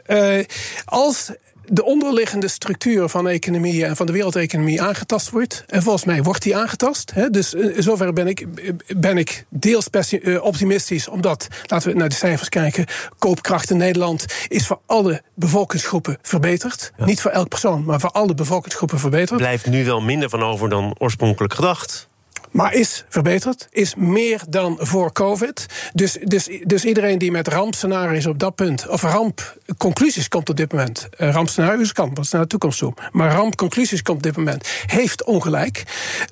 Als de onderliggende structuur van de economie en van de wereldeconomie aangetast wordt, en volgens mij wordt die aangetast. Dus in zoverre ben ik deels optimistisch, omdat, laten we naar de cijfers kijken, koopkracht in Nederland is voor alle bevolkingsgroepen verbeterd. Ja. Niet voor elk persoon, maar voor alle bevolkingsgroepen verbeterd. Er blijft nu wel minder van over dan oorspronkelijk gedacht. Maar is verbeterd, is meer dan voor COVID. Dus iedereen die met rampscenario's op dat punt, of rampconclusies komt op dit moment. Rampscenario's kan, dat is naar de toekomst toe. Maar rampconclusies komt op dit moment, heeft ongelijk.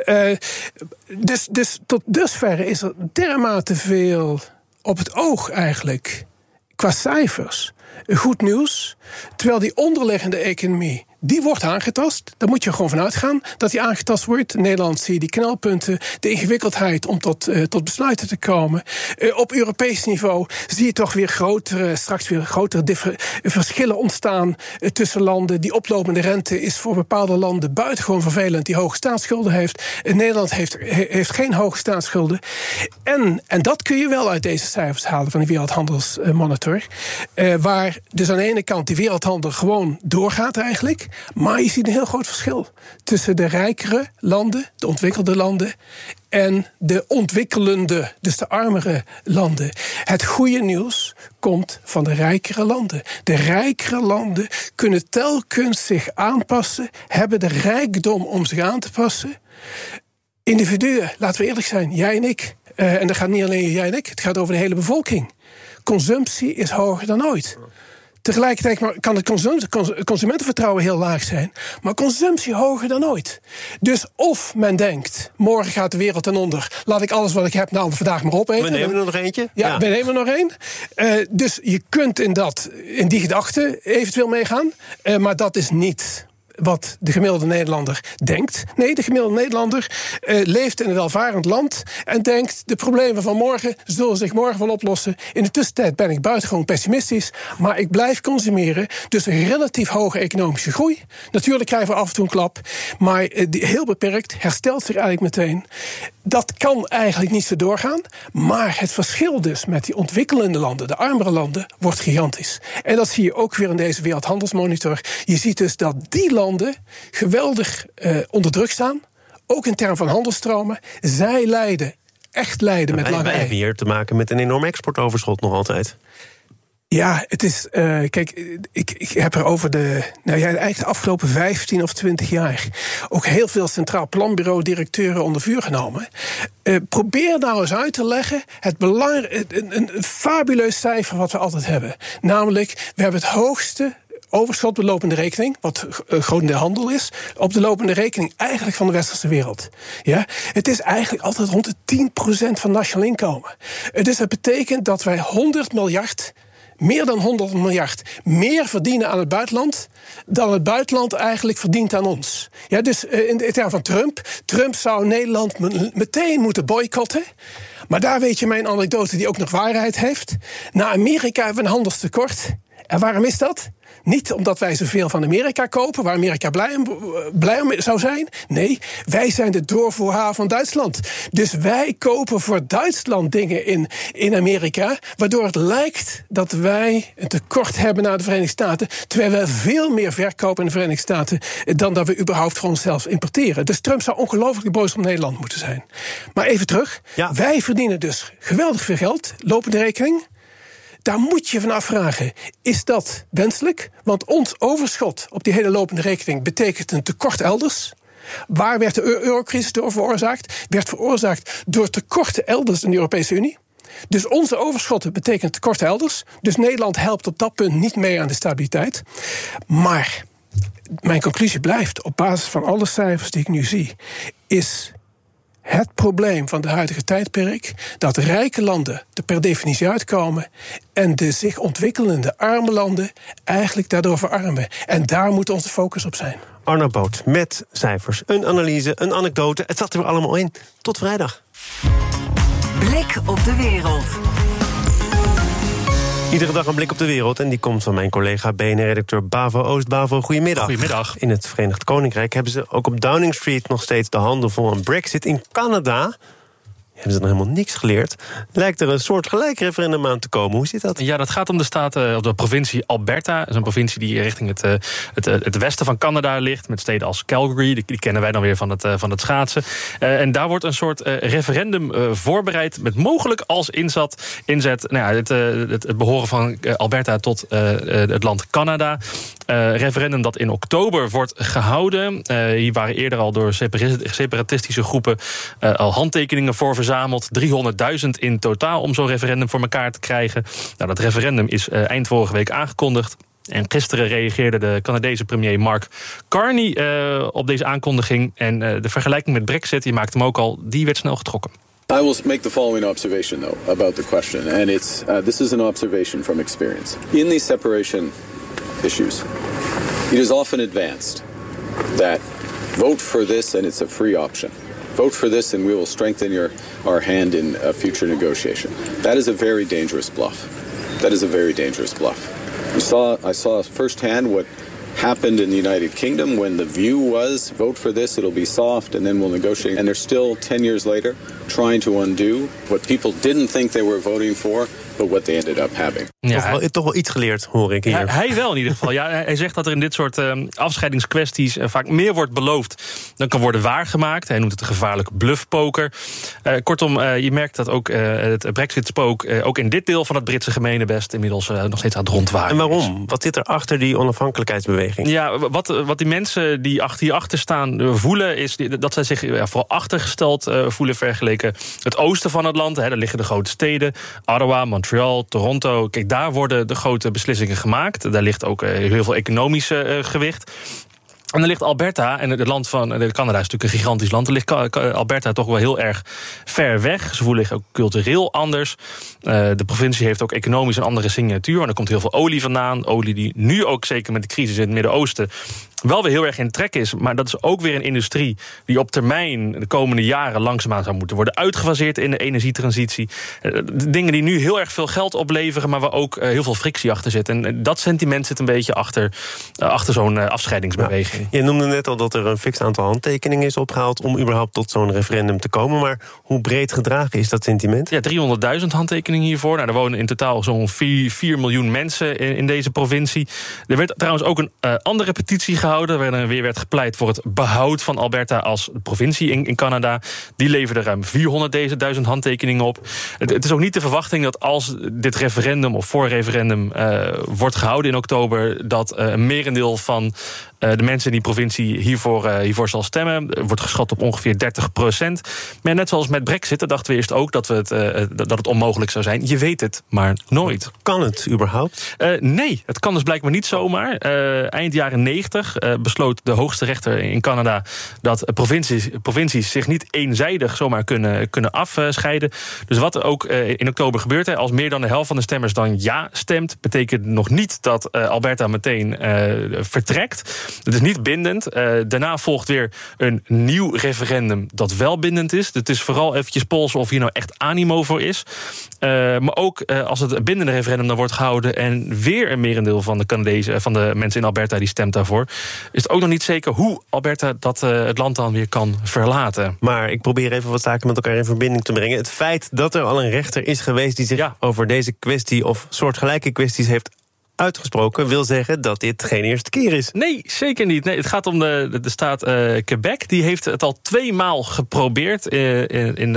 Dus tot dusverre is er dermate veel op het oog eigenlijk, qua cijfers, goed nieuws. Terwijl die onderliggende economie, die wordt aangetast. Daar moet je gewoon van uitgaan dat die aangetast wordt. In Nederland zie je die knelpunten, de ingewikkeldheid om tot besluiten te komen. Op Europees niveau zie je toch weer straks weer grotere verschillen ontstaan tussen landen. Die oplopende rente is voor bepaalde landen buitengewoon vervelend, die hoge staatsschulden heeft. Nederland heeft geen hoge staatsschulden. En dat kun je wel uit deze cijfers halen van de Wereldhandelsmonitor. Waar dus aan de ene kant die wereldhandel gewoon doorgaat eigenlijk. Maar je ziet een heel groot verschil tussen de rijkere landen, de ontwikkelde landen, en de ontwikkelende, dus de armere landen. Het goede nieuws komt van de rijkere landen. De rijkere landen kunnen telkens zich aanpassen, hebben de rijkdom om zich aan te passen. Individuen, laten we eerlijk zijn, jij en ik. En dat gaat niet alleen jij en ik, het gaat over de hele bevolking. Consumptie is hoger dan ooit. Tegelijkertijd kan het consumentenvertrouwen heel laag zijn, maar consumptie hoger dan ooit. Dus of men denkt, morgen gaat de wereld ten onder, laat ik alles wat ik heb nou vandaag maar opeten. We nemen er nog eentje. Ja, we nemen er nog één. Dus je kunt in die gedachte eventueel meegaan, maar dat is niet wat de gemiddelde Nederlander denkt. Nee, de gemiddelde Nederlander leeft in een welvarend land en denkt, de problemen van morgen zullen zich morgen wel oplossen. In de tussentijd ben ik buitengewoon pessimistisch, maar ik blijf consumeren. Dus een relatief hoge economische groei. Natuurlijk krijgen we af en toe een klap, maar heel beperkt, herstelt zich eigenlijk meteen. Dat kan eigenlijk niet zo doorgaan, maar het verschil dus met die ontwikkelende landen, de armere landen, wordt gigantisch. En dat zie je ook weer in deze Wereldhandelsmonitor. Je ziet dus dat die landen geweldig onder druk staan, ook in termen van handelsstromen. Zij lijden, echt lijden met lange ei. Wij hebben hier te maken met een enorm exportoverschot nog altijd. Ja, het is, kijk, ik heb er over eigenlijk de afgelopen 15 of 20 jaar ook heel veel Centraal Planbureau-directeuren onder vuur genomen. Probeer nou eens uit te leggen een fabuleus cijfer wat we altijd hebben. Namelijk, we hebben het hoogste overschot op de lopende rekening, wat grotendeel handel is, op de lopende rekening eigenlijk van de westerse wereld. Ja? Het is eigenlijk altijd rond de 10% van nationaal inkomen. Dus dat betekent dat wij 100 miljard... meer dan 100 miljard meer verdienen aan het buitenland dan het buitenland eigenlijk verdient aan ons. Ja, dus in termen van Trump zou Nederland meteen moeten boycotten. Maar daar weet je mijn anekdote die ook nog waarheid heeft. Na Amerika hebben we een handelstekort. En waarom is dat? Niet omdat wij zoveel van Amerika kopen, waar Amerika blij om zou zijn. Nee, wij zijn de doorvoerhaven van Duitsland. Dus wij kopen voor Duitsland dingen in Amerika, waardoor het lijkt dat wij een tekort hebben naar de Verenigde Staten, terwijl we veel meer verkopen in de Verenigde Staten dan dat we überhaupt voor onszelf importeren. Dus Trump zou ongelooflijk boos op Nederland moeten zijn. Maar even terug. Ja. Wij verdienen dus geweldig veel geld, lopende rekening. Daar moet je van afvragen, is dat wenselijk? Want ons overschot op die hele lopende rekening betekent een tekort elders. Waar werd de eurocrisis door veroorzaakt? Werd veroorzaakt door tekorten elders in de Europese Unie. Dus onze overschotten betekent tekorten elders. Dus Nederland helpt op dat punt niet mee aan de stabiliteit. Maar mijn conclusie blijft, op basis van alle cijfers die ik nu zie, is het probleem van de huidige tijdperk dat rijke landen er per definitie uitkomen en de zich ontwikkelende arme landen eigenlijk daardoor verarmen. En daar moet onze focus op zijn. Arno Boot met cijfers, een analyse, een anekdote. Het zat er allemaal in. Tot vrijdag. Blik op de wereld. Iedere dag een blik op de wereld en die komt van mijn collega BNR-redacteur Bavo Oost. Bavo, goedemiddag. Goedemiddag. In het Verenigd Koninkrijk hebben ze ook op Downing Street nog steeds de handen vol aan Brexit. In Canada, hebben ze dan helemaal niks geleerd. Lijkt er een soort gelijk referendum aan te komen. Hoe zit dat? Ja, dat gaat om de staat, of de provincie Alberta. Dat is een provincie die richting het westen van Canada ligt, met steden als Calgary. Die kennen wij dan weer van het schaatsen. En daar wordt een soort referendum voorbereid met mogelijk als inzet het behoren van Alberta tot het land Canada. Referendum dat in oktober wordt gehouden. Hier waren eerder al door separatistische groepen al handtekeningen voor verzameld. 300.000 in totaal om zo'n referendum voor elkaar te krijgen. Nou, dat referendum is eind vorige week aangekondigd. En gisteren reageerde de Canadese premier Mark Carney op deze aankondiging. En de vergelijking met Brexit, die maakte hem ook al, die werd snel getrokken. I will make the following observation, though, about the question. And it's this is an observation from experience. In these separation issues, it is often advanced that vote for this and it's a free option. Vote for this and we will strengthen our hand in a future negotiation. That is a very dangerous bluff. That is a very dangerous bluff. I saw firsthand what happened in the United Kingdom when the view was vote for this, it'll be soft, and then we'll negotiate. And they're still 10 years later trying to undo what people didn't think they were voting for, but what they ended up having. Ja, toch wel iets geleerd, hoor ik hier. Hij wel in ieder geval. Ja, hij zegt dat er in dit soort afscheidingskwesties vaak meer wordt beloofd dan kan worden waargemaakt. Hij noemt het een gevaarlijk bluffpoker. Kortom, je merkt dat ook het Brexit-spook ook in dit deel van het Britse gemeenebest inmiddels nog steeds aan het rondwaren. En waarom? Wat zit er achter die onafhankelijkheidsbeweging? Ja, wat die mensen die hierachter staan voelen, is dat zij zich vooral achtergesteld voelen vergeleken het oosten van het land. Daar liggen de grote steden, Ottawa, Montreal, Toronto. Kijk, daar worden de grote beslissingen gemaakt. Daar ligt ook heel veel economisch gewicht. En dan ligt Alberta, en het land van Canada is natuurlijk een gigantisch land, dan ligt Alberta toch wel heel erg ver weg. Ze voelen zich ook cultureel anders. De provincie heeft ook economisch een andere signatuur. En er komt heel veel olie vandaan. Olie die nu ook, zeker met de crisis in het Midden-Oosten, wel weer heel erg in trek is. Maar dat is ook weer een industrie die op termijn de komende jaren langzaamaan zou moeten worden uitgefaseerd in de energietransitie. Dingen die nu heel erg veel geld opleveren, maar waar ook heel veel frictie achter zit. En dat sentiment zit een beetje achter zo'n afscheidingsbeweging. Ja, je noemde net al dat er een fix aantal handtekeningen is opgehaald om überhaupt tot zo'n referendum te komen. Maar hoe breed gedragen is dat sentiment? Ja, 300.000 handtekeningen hiervoor. Nou, er wonen in totaal zo'n 4 miljoen mensen in deze provincie. Er werd trouwens ook een andere petitie gehouden, waarin er weer werd gepleit voor het behoud van Alberta als provincie in Canada. Die leverde ruim 400.000 handtekeningen op. Het is ook niet de verwachting dat als dit referendum of voorreferendum wordt gehouden in oktober, dat een merendeel van de mensen in die provincie hiervoor zal stemmen. Er wordt geschat op ongeveer 30%. Maar net zoals met Brexit, dachten we eerst ook dat het onmogelijk zou zijn. Je weet het maar nooit. Kan het überhaupt? Nee, het kan dus blijkbaar niet zomaar. Eind jaren 90 besloot de hoogste rechter in Canada dat provincies zich niet eenzijdig zomaar kunnen afscheiden. Dus wat er ook in oktober gebeurt, als meer dan de helft van de stemmers dan ja stemt, betekent nog niet dat Alberta meteen vertrekt. Het is niet bindend. Daarna volgt weer een nieuw referendum dat wel bindend is. Het is vooral eventjes polsen of hier nou echt animo voor is. Maar ook als het een bindende referendum dan wordt gehouden en weer een merendeel van de mensen in Alberta die stemt daarvoor, is het ook nog niet zeker hoe Alberta het land dan weer kan verlaten. Maar ik probeer even wat zaken met elkaar in verbinding te brengen. Het feit dat er al een rechter is geweest die zich over deze kwestie of soortgelijke kwesties heeft uitgesproken, wil zeggen dat dit geen eerste keer is. Nee, zeker niet. Nee, het gaat om de staat Quebec. Die heeft het al 2 maal geprobeerd in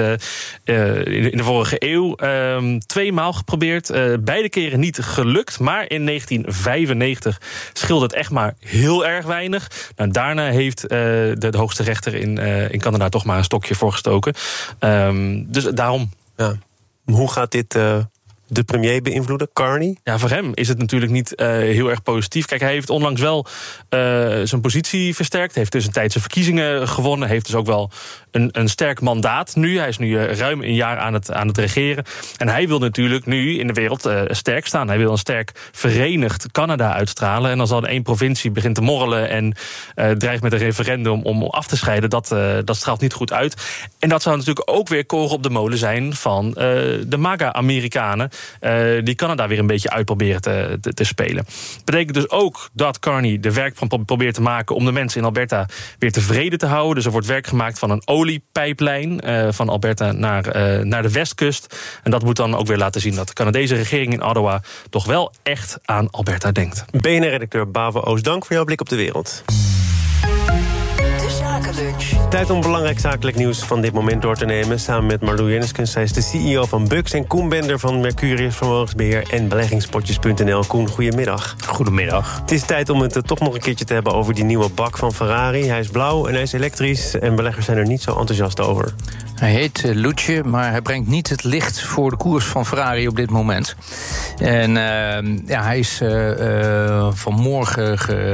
de vorige eeuw. 2 maal geprobeerd. Beide keren niet gelukt. Maar in 1995 scheelde het echt maar heel erg weinig. Nou, daarna heeft de hoogste rechter in Canada toch maar een stokje voorgestoken. Dus daarom. Ja. Hoe gaat dit de premier beïnvloeden, Carney? Ja, voor hem is het natuurlijk niet heel erg positief. Kijk, hij heeft onlangs wel zijn positie versterkt. Heeft tussentijds zijn verkiezingen gewonnen. Heeft dus ook wel een sterk mandaat nu. Hij is nu ruim een jaar aan het regeren. En hij wil natuurlijk nu in de wereld sterk staan. Hij wil een sterk verenigd Canada uitstralen. En als dan 1 provincie begint te morrelen en dreigt met een referendum om af te scheiden, dat straalt niet goed uit. En dat zou natuurlijk ook weer koren op de molen zijn van de MAGA-Amerikanen. die Canada weer een beetje uitproberen te spelen. Betekent dus ook dat Carney er werk van probeert te maken om de mensen in Alberta weer tevreden te houden. Dus er wordt werk gemaakt van een oliepijplijn van Alberta naar de westkust. En dat moet dan ook weer laten zien dat de Canadese regering in Ottawa toch wel echt aan Alberta denkt. BNR-redacteur Bavo Oost, dank voor jouw blik op de wereld. De Zakenlunch. Tijd om belangrijk zakelijk nieuws van dit moment door te nemen. Samen met Marlou Jenniskens. Zij is de CEO van Bux. En Koen Bender van Mercurius Vermogensbeheer en beleggingspotjes.nl. Koen, goedemiddag. Goedemiddag. Het is tijd om het toch nog een keertje te hebben over die nieuwe bak van Ferrari. Hij is blauw en hij is elektrisch. En beleggers zijn er niet zo enthousiast over. Hij heet Luce, maar hij brengt niet het licht voor de koers van Ferrari op dit moment. En hij is vanmorgen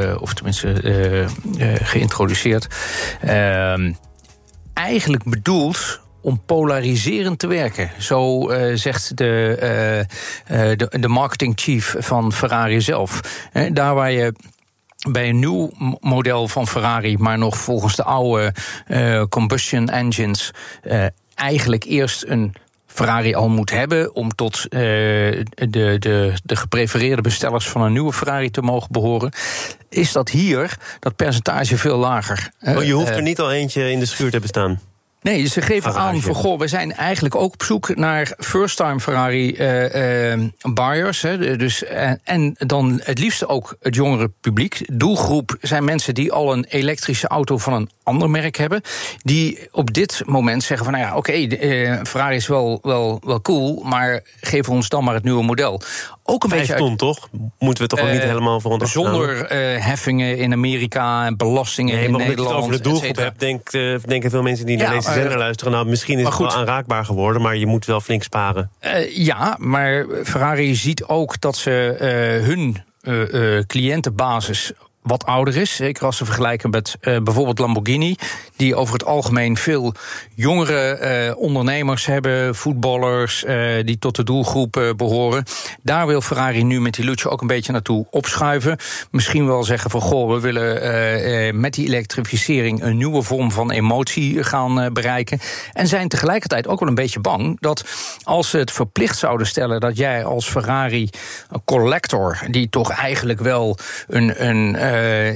geïntroduceerd. Eigenlijk bedoeld om polariserend te werken. Zo zegt de marketing chief van Ferrari zelf. Daar waar je bij een nieuw model van Ferrari, maar nog volgens de oude combustion engines, eigenlijk eerst een Ferrari al moet hebben om tot de geprefereerde bestellers van een nieuwe Ferrari te mogen behoren, is dat hier dat percentage veel lager. Je hoeft er niet al eentje in de schuur te hebben staan. Nee, ze geven aan van, we zijn eigenlijk ook op zoek naar first-time Ferrari buyers. Dus, en dan het liefst ook het jongere publiek. Doelgroep zijn mensen die al een elektrische auto van een ander merk hebben, die op dit moment zeggen van, Ferrari is wel cool, maar geef ons dan maar het nieuwe model. Ook een 5 ton, toch? Moeten we toch ook niet helemaal voor ons zonder heffingen in Amerika en belastingen in Nederland. Als je het over de doelgroep hebt, denken veel mensen die naar deze zender luisteren, nou, misschien is het wel aanraakbaar geworden, maar je moet wel flink sparen. Maar Ferrari ziet ook dat ze hun cliëntenbasis wat ouder is. Zeker als ze vergelijken met bijvoorbeeld Lamborghini, die over het algemeen veel jongere ondernemers hebben, voetballers die tot de doelgroep behoren. Daar wil Ferrari nu met die Luce ook een beetje naartoe opschuiven. Misschien wel zeggen van, we willen met die elektrificering een nieuwe vorm van emotie gaan bereiken. En zijn tegelijkertijd ook wel een beetje bang dat als ze het verplicht zouden stellen dat jij als Ferrari collector, die toch eigenlijk wel een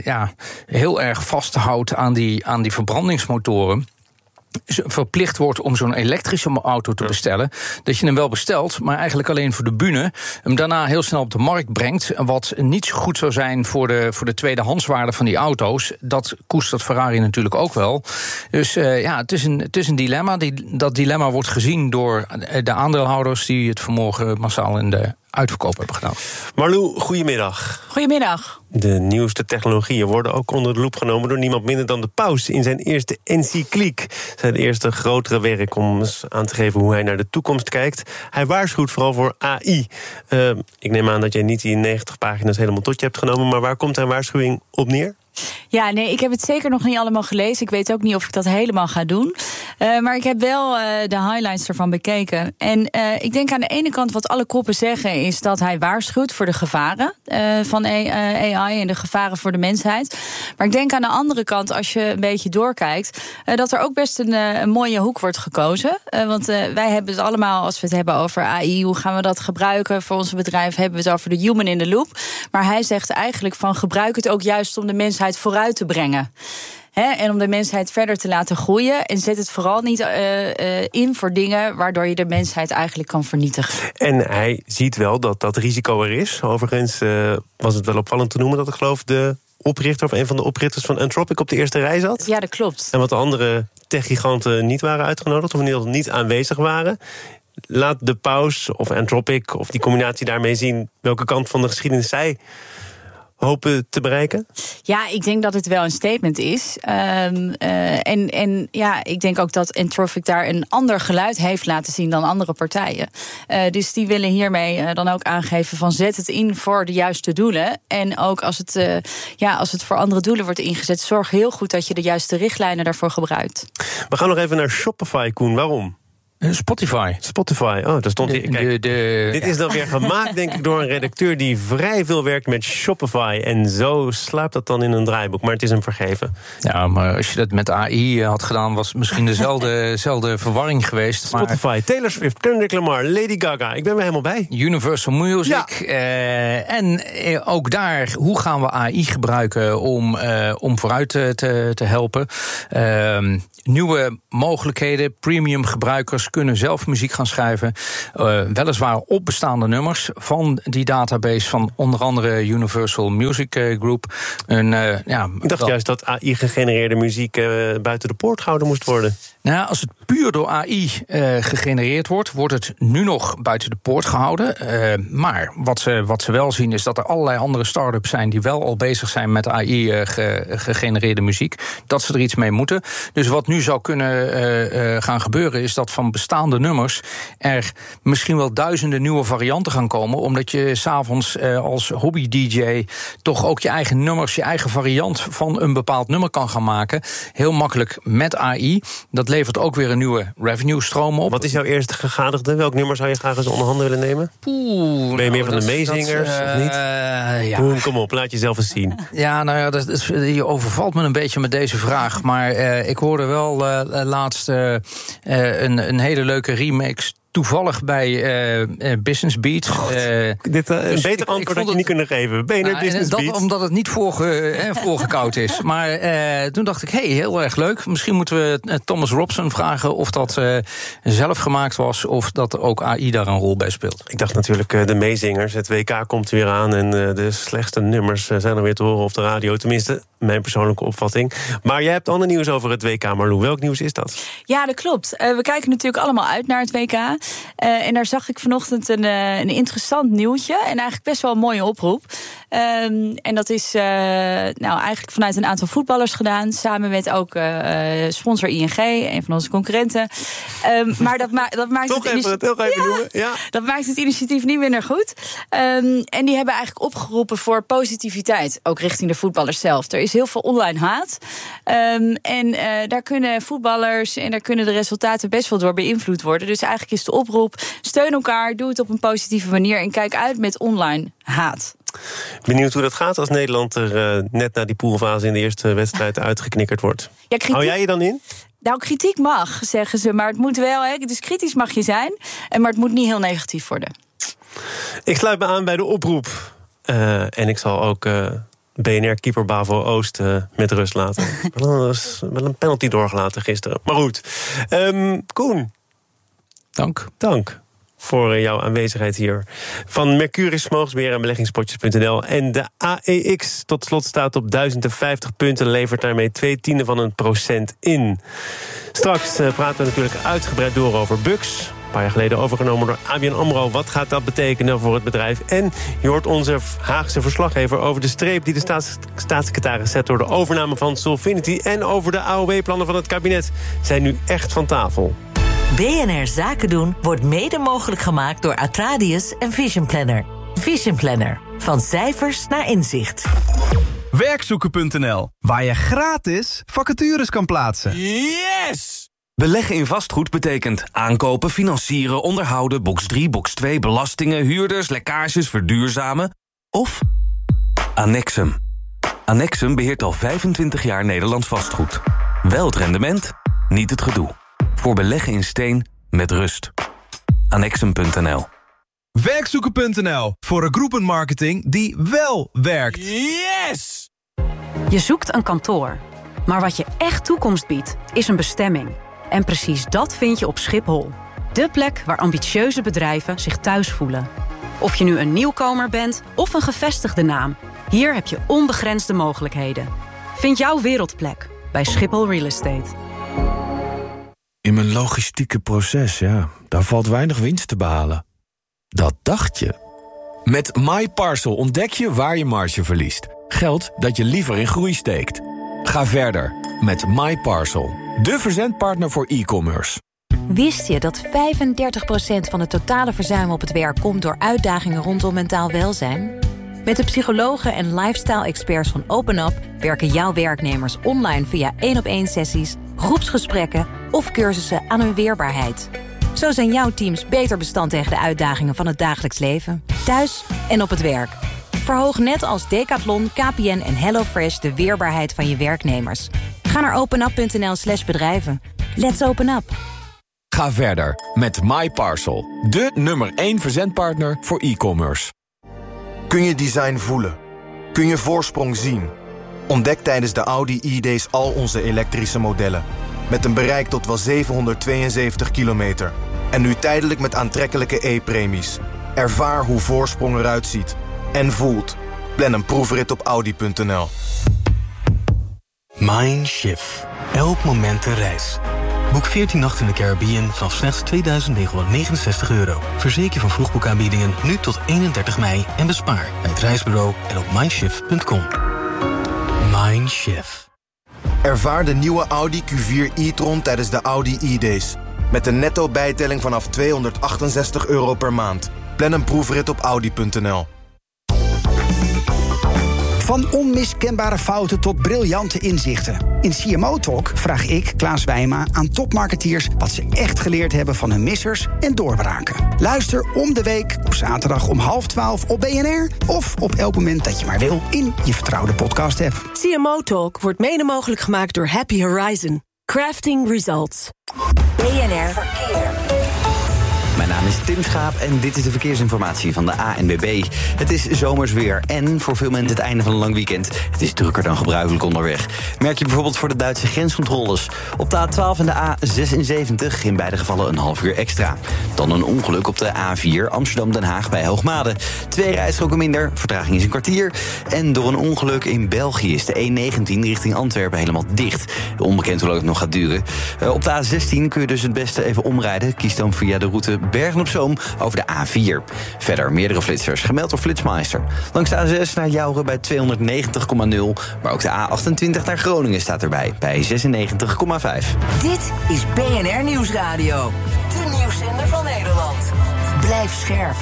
heel erg vasthoudt aan die verbrandingsmotoren, verplicht wordt om zo'n elektrische auto te bestellen, dat je hem wel bestelt, maar eigenlijk alleen voor de bühne, hem daarna heel snel op de markt brengt, wat niet zo goed zou zijn voor de tweedehandswaarde van die auto's. Dat koestert Ferrari natuurlijk ook wel. Dus het is een dilemma. Dat dilemma wordt gezien door de aandeelhouders die het vanmorgen massaal in de uitverkoop hebben gedaan. Marlou, goedemiddag. Goedemiddag. De nieuwste technologieën worden ook onder de loep genomen door niemand minder dan de paus in zijn eerste encycliek. Zijn eerste grotere werk om eens aan te geven hoe hij naar de toekomst kijkt. Hij waarschuwt vooral voor AI. Ik neem aan dat jij niet die 90 pagina's helemaal tot je hebt genomen, maar waar komt zijn waarschuwing op neer? Ja, nee, ik heb het zeker nog niet allemaal gelezen. Ik weet ook niet of ik dat helemaal ga doen. Maar ik heb wel de highlights ervan bekeken. En ik denk aan de ene kant wat alle koppen zeggen is dat hij waarschuwt voor de gevaren van AI en de gevaren voor de mensheid. Maar ik denk aan de andere kant, als je een beetje doorkijkt, dat er ook best een mooie hoek wordt gekozen. Want wij hebben het allemaal, als we het hebben over AI, hoe gaan we dat gebruiken voor onze bedrijf, hebben we het over de human in the loop. Maar hij zegt eigenlijk van, gebruik het ook juist om de mensheid vooruit te brengen. En om de mensheid verder te laten groeien. En zet het vooral niet in voor dingen waardoor je de mensheid eigenlijk kan vernietigen. En hij ziet wel dat dat risico er is. Overigens was het wel opvallend te noemen dat ik geloof de oprichter of een van de oprichters van Anthropic op de eerste rij zat. Ja, dat klopt. En wat de andere techgiganten niet waren uitgenodigd, of in ieder geval niet aanwezig waren. Laat de paus of Anthropic of die combinatie daarmee zien welke kant van de geschiedenis zij hopen te bereiken? Ja, ik denk dat het wel een statement is. Ik denk ook dat Anthropic daar een ander geluid heeft laten zien dan andere partijen. Dus die willen hiermee dan ook aangeven van, zet het in voor de juiste doelen. En ook als het voor andere doelen wordt ingezet, zorg heel goed dat je de juiste richtlijnen daarvoor gebruikt. We gaan nog even naar Shopify, Koen. Waarom? Spotify. Spotify, daar stond hier. Kijk, dit is dan weer gemaakt, denk ik, door een redacteur die vrij veel werkt met Shopify. En zo sluipt dat dan in een draaiboek. Maar het is hem vergeven. Ja, maar als je dat met AI had gedaan, was het misschien dezelfde verwarring geweest. Spotify, maar Taylor Swift, Kendrick Lamar, Lady Gaga. Ik ben er helemaal bij. Universal Music. Ja. En ook daar, hoe gaan we AI gebruiken om vooruit te helpen? Nieuwe mogelijkheden. Premium gebruikers kunnen zelf muziek gaan schrijven. Weliswaar op bestaande nummers van die database van onder andere Universal Music Group. Ik dacht juist dat AI-gegenereerde muziek buiten de poort gehouden moest worden. Nou, als het puur door AI gegenereerd wordt het nu nog buiten de poort gehouden. Maar wat ze wel zien is dat er allerlei andere start-ups zijn die wel al bezig zijn met AI-gegenereerde muziek. Dat ze er iets mee moeten. Dus wat nu zou kunnen gaan gebeuren is dat van bestaande nummers er misschien wel duizenden nieuwe varianten gaan komen, omdat je 's avonds als hobby-dj toch ook je eigen nummers, je eigen variant van een bepaald nummer kan gaan maken. Heel makkelijk met AI. Dat levert ook weer een nieuwe revenue-stroom op. Wat is jouw eerste gegadigde? Welk nummer zou je graag eens onder handen willen nemen? Ben je meer van de meezingers of niet? Ja. Kom op, laat jezelf eens zien. Ja, nou ja, je overvalt me een beetje met deze vraag. Maar ik hoorde wel laatst een hele leuke remix toevallig bij Business Beat. Dit een beter antwoord had je niet kunnen geven. Business Beat. Omdat het niet voorgekoud is. Maar toen dacht ik, heel erg leuk. Misschien moeten we Thomas Robson vragen of dat zelf gemaakt was, of dat ook AI daar een rol bij speelt. Ik dacht natuurlijk de meezingers. Het WK komt weer aan en de slechtste nummers zijn er weer te horen op de radio. Tenminste, mijn persoonlijke opvatting. Maar jij hebt ander nieuws over het WK, Marlou. Welk nieuws is dat? Ja, dat klopt. We kijken natuurlijk allemaal uit naar het WK. En daar zag ik vanochtend een interessant nieuwtje. En eigenlijk best wel een mooie oproep. En dat is eigenlijk vanuit een aantal voetballers gedaan. Samen met ook sponsor ING, een van onze concurrenten. Maar dat maakt dat maakt het initiatief niet minder goed. En die hebben eigenlijk opgeroepen voor positiviteit. Ook richting de voetballers zelf. Er is heel veel online haat. En daar kunnen voetballers en daar kunnen de resultaten best wel door beïnvloed worden. Dus eigenlijk is de oproep: steun elkaar, doe het op een positieve manier en kijk uit met online haat. Benieuwd hoe dat gaat als Nederland er net na die poolfase in de eerste wedstrijd uitgeknikkerd wordt. Ja, hou jij je dan in? Nou, kritiek mag, zeggen ze, maar het moet wel, dus kritisch mag je zijn, maar het moet niet heel negatief worden. Ik sluit me aan bij de oproep. En ik zal ook BNR-keeper Bavo Oost met rust laten. Wel een penalty doorgelaten gisteren. Maar goed. Koen. Dank voor jouw aanwezigheid hier. Van Mercurius Vermogensbeheer en beleggingspotjes.nl. En de AEX tot slot staat op 1050 punten, levert daarmee 0,2% in. Straks praten we natuurlijk uitgebreid door over Bux. Een paar jaar geleden overgenomen door ABN AMRO. Wat gaat dat betekenen voor het bedrijf? En je hoort onze Haagse verslaggever over de streep die de staatssecretaris zet door de overname van Solvinity en over de AOW-plannen van het kabinet. Zijn nu echt van tafel. BNR Zaken doen wordt mede mogelijk gemaakt door Atradius en Vision Planner. Vision Planner. Van cijfers naar inzicht. Werkzoeken.nl, waar je gratis vacatures kan plaatsen. Yes! Beleggen in vastgoed betekent aankopen, financieren, onderhouden, box 3, box 2, belastingen, huurders, lekkages, verduurzamen. Of Annexum. Annexum beheert al 25 jaar Nederlands vastgoed. Wel het rendement, niet het gedoe. Voor beleggen in steen met rust. Annexum.nl. Werkzoeken.nl, voor een groepenmarketing die wel werkt. Yes! Je zoekt een kantoor. Maar wat je echt toekomst biedt, is een bestemming. En precies dat vind je op Schiphol. De plek waar ambitieuze bedrijven zich thuis voelen. Of je nu een nieuwkomer bent of een gevestigde naam. Hier heb je onbegrensde mogelijkheden. Vind jouw wereldplek bij Schiphol Real Estate. In mijn logistieke proces, daar valt weinig winst te behalen. Dat dacht je. Met MyParcel ontdek je waar je marge verliest. Geld dat je liever in groei steekt. Ga verder met MyParcel, de verzendpartner voor e-commerce. Wist je dat 35% van het totale verzuim op het werk komt door uitdagingen rondom mentaal welzijn? Met de psychologen en lifestyle-experts van OpenUp werken jouw werknemers online via 1-op-1 sessies, groepsgesprekken of cursussen aan hun weerbaarheid. Zo zijn jouw teams beter bestand tegen de uitdagingen van het dagelijks leven. Thuis en op het werk. Verhoog net als Decathlon, KPN en HelloFresh de weerbaarheid van je werknemers. Ga naar openup.nl/bedrijven. Let's open up. Ga verder met MyParcel, de nummer 1 verzendpartner voor e-commerce. Kun je design voelen? Kun je voorsprong zien? Ontdek tijdens de Audi E-Days al onze elektrische modellen. Met een bereik tot wel 772 kilometer. En nu tijdelijk met aantrekkelijke e-premies. Ervaar hoe voorsprong eruit ziet. En voelt. Plan een proefrit op Audi.nl. Mindshift. Elk moment een reis. Boek 14 nachten in de Caribbean vanaf slechts €2.969. Verzeker van vroegboekaanbiedingen nu tot 31 mei en bespaar bij het reisbureau en op mindshift.com. Mindshift. Ervaar de nieuwe Audi Q4 e-tron tijdens de Audi E-Days. Met een netto bijtelling vanaf €268 per maand. Plan een proefrit op Audi.nl. Van onmiskenbare fouten tot briljante inzichten. In CMO Talk vraag ik, Klaas Wijma, aan topmarketeers wat ze echt geleerd hebben van hun missers en doorbraken. Luister om de week op zaterdag om 11:30 op BNR... of op elk moment dat je maar wil in je vertrouwde podcast-app. CMO Talk wordt mede mogelijk gemaakt door Happy Horizon. Crafting Results. BNR Verkeer. Mijn naam is Tim Schaap en dit is de verkeersinformatie van de ANWB. Het is zomers weer en voor veel mensen het einde van een lang weekend. Het is drukker dan gebruikelijk onderweg. Merk je bijvoorbeeld voor de Duitse grenscontroles. Op de A12 en de A76 in beide gevallen een half uur extra. Dan een ongeluk op de A4 Amsterdam-Den Haag bij Hoogmade. 2 rijstroken minder, vertraging is een kwartier. En door een ongeluk in België is de E19 richting Antwerpen helemaal dicht. Onbekend hoe lang het nog gaat duren. Op de A16 kun je dus het beste even omrijden. Kies dan via de route Bergen-op-Zoom over de A4. Verder meerdere flitsers, gemeld door Flitsmeister. Langs de A6 naar Jouren bij 290,0. Maar ook de A28 naar Groningen staat erbij, bij 96,5. Dit is BNR Nieuwsradio. De nieuwszender van Nederland. Blijf scherp.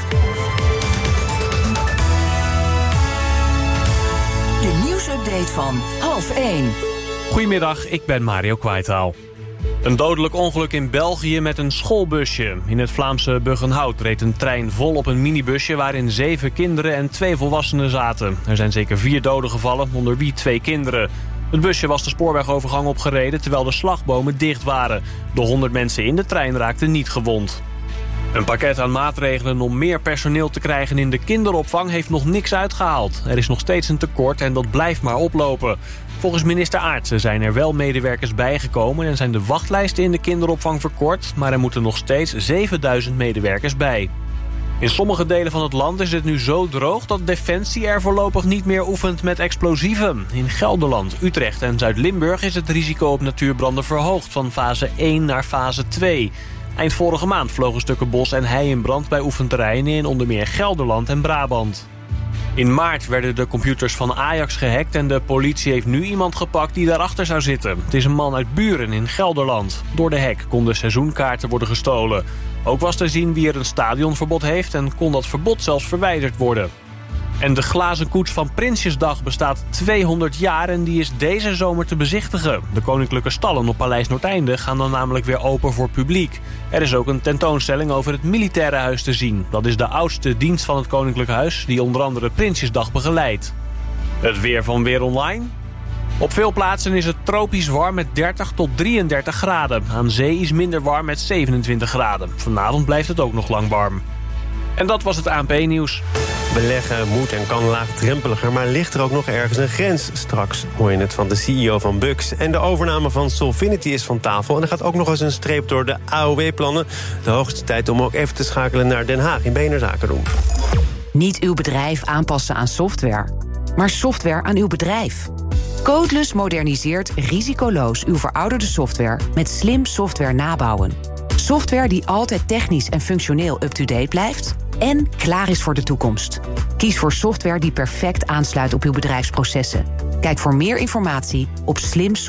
De nieuwsupdate van 12:30. Goedemiddag, ik ben Mario Kwaitaal. Een dodelijk ongeluk in België met een schoolbusje. In het Vlaamse Buggenhout reed een trein vol op een minibusje waarin 7 kinderen en 2 volwassenen zaten. Er zijn zeker 4 doden gevallen, onder wie 2 kinderen. Het busje was de spoorwegovergang opgereden terwijl de slagbomen dicht waren. De 100 mensen in de trein raakten niet gewond. Een pakket aan maatregelen om meer personeel te krijgen in de kinderopvang heeft nog niks uitgehaald. Er is nog steeds een tekort en dat blijft maar oplopen. Volgens minister Aartsen zijn er wel medewerkers bijgekomen en zijn de wachtlijsten in de kinderopvang verkort, maar er moeten nog steeds 7000 medewerkers bij. In sommige delen van het land is het nu zo droog dat Defensie er voorlopig niet meer oefent met explosieven. In Gelderland, Utrecht en Zuid-Limburg is het risico op natuurbranden verhoogd van fase 1 naar fase 2. Eind vorige maand vlogen stukken bos en hei in brand bij oefenterreinen in onder meer Gelderland en Brabant. In maart werden de computers van Ajax gehackt en de politie heeft nu iemand gepakt die daarachter zou zitten. Het is een man uit Buren in Gelderland. Door de hack konden seizoenkaarten worden gestolen. Ook was te zien wie er een stadionverbod heeft en kon dat verbod zelfs verwijderd worden. En de glazen koets van Prinsjesdag bestaat 200 jaar en die is deze zomer te bezichtigen. De koninklijke stallen op Paleis Noordeinde gaan dan namelijk weer open voor publiek. Er is ook een tentoonstelling over het militaire huis te zien. Dat is de oudste dienst van het koninklijk huis die onder andere Prinsjesdag begeleidt. Het weer van Weer Online. Op veel plaatsen is het tropisch warm met 30 tot 33 graden. Aan zee is minder warm met 27 graden. Vanavond blijft het ook nog lang warm. En dat was het ANP-nieuws. Beleggen moet en kan laagdrempeliger, maar ligt er ook nog ergens een grens? Straks hoor je het van de CEO van Bux. En de overname van Solvinity is van tafel. En er gaat ook nog eens een streep door de AOW-plannen. De hoogste tijd om ook even te schakelen naar Den Haag in BNR Zaken doen. Niet uw bedrijf aanpassen aan software, maar software aan uw bedrijf. Codeless moderniseert risicoloos uw verouderde software met slim software nabouwen. Software die altijd technisch en functioneel up-to-date blijft en klaar is voor de toekomst. Kies voor software die perfect aansluit op uw bedrijfsprocessen. Kijk voor meer informatie op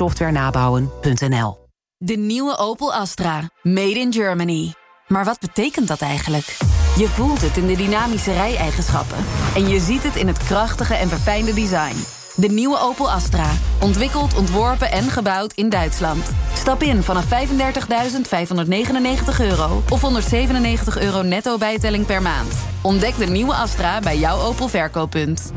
slimsoftwarenabouwen.nl. De nieuwe Opel Astra. Made in Germany. Maar wat betekent dat eigenlijk? Je voelt het in de dynamische rij-eigenschappen. En je ziet het in het krachtige en verfijnde design. De nieuwe Opel Astra. Ontwikkeld, ontworpen en gebouwd in Duitsland. Stap in vanaf €35.599 of €197 netto bijtelling per maand. Ontdek de nieuwe Astra bij jouw Opel verkooppunt.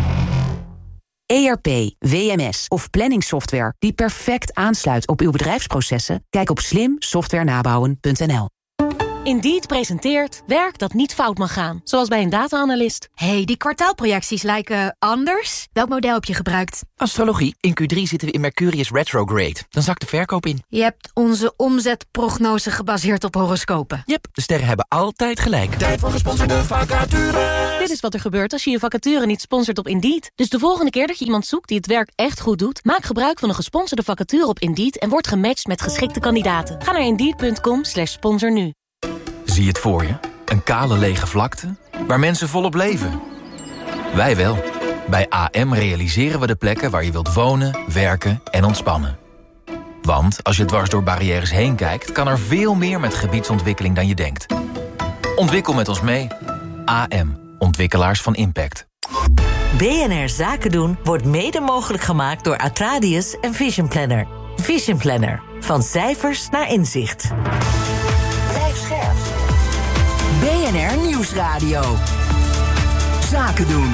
ERP, WMS of planningssoftware die perfect aansluit op uw bedrijfsprocessen? Kijk op slimsoftwarenabouwen.nl. Indeed presenteert werk dat niet fout mag gaan. Zoals bij een data-analyst. Hey, die kwartaalprojecties lijken anders. Welk model heb je gebruikt? Astrologie. In Q3 zitten we in Mercurius retrograde. Dan zakt de verkoop in. Je hebt onze omzetprognose gebaseerd op horoscopen. Yep, de sterren hebben altijd gelijk. Tijd voor gesponsorde vacature. Dit is wat er gebeurt als je je vacature niet sponsort op Indeed. Dus de volgende keer dat je iemand zoekt die het werk echt goed doet, maak gebruik van een gesponsorde vacature op Indeed en word gematcht met geschikte kandidaten. Ga naar Indeed.com/sponsor nu. Zie je het voor je? Een kale lege vlakte waar mensen volop leven. Wij wel. Bij AM realiseren we de plekken waar je wilt wonen, werken en ontspannen. Want als je dwars door barrières heen kijkt, kan er veel meer met gebiedsontwikkeling dan je denkt. Ontwikkel met ons mee. AM. Ontwikkelaars van impact. BNR Zaken doen wordt mede mogelijk gemaakt door Atradius en Vision Planner. Vision Planner. Van cijfers naar inzicht. Blijf scherp. BNR Nieuwsradio. Zaken doen.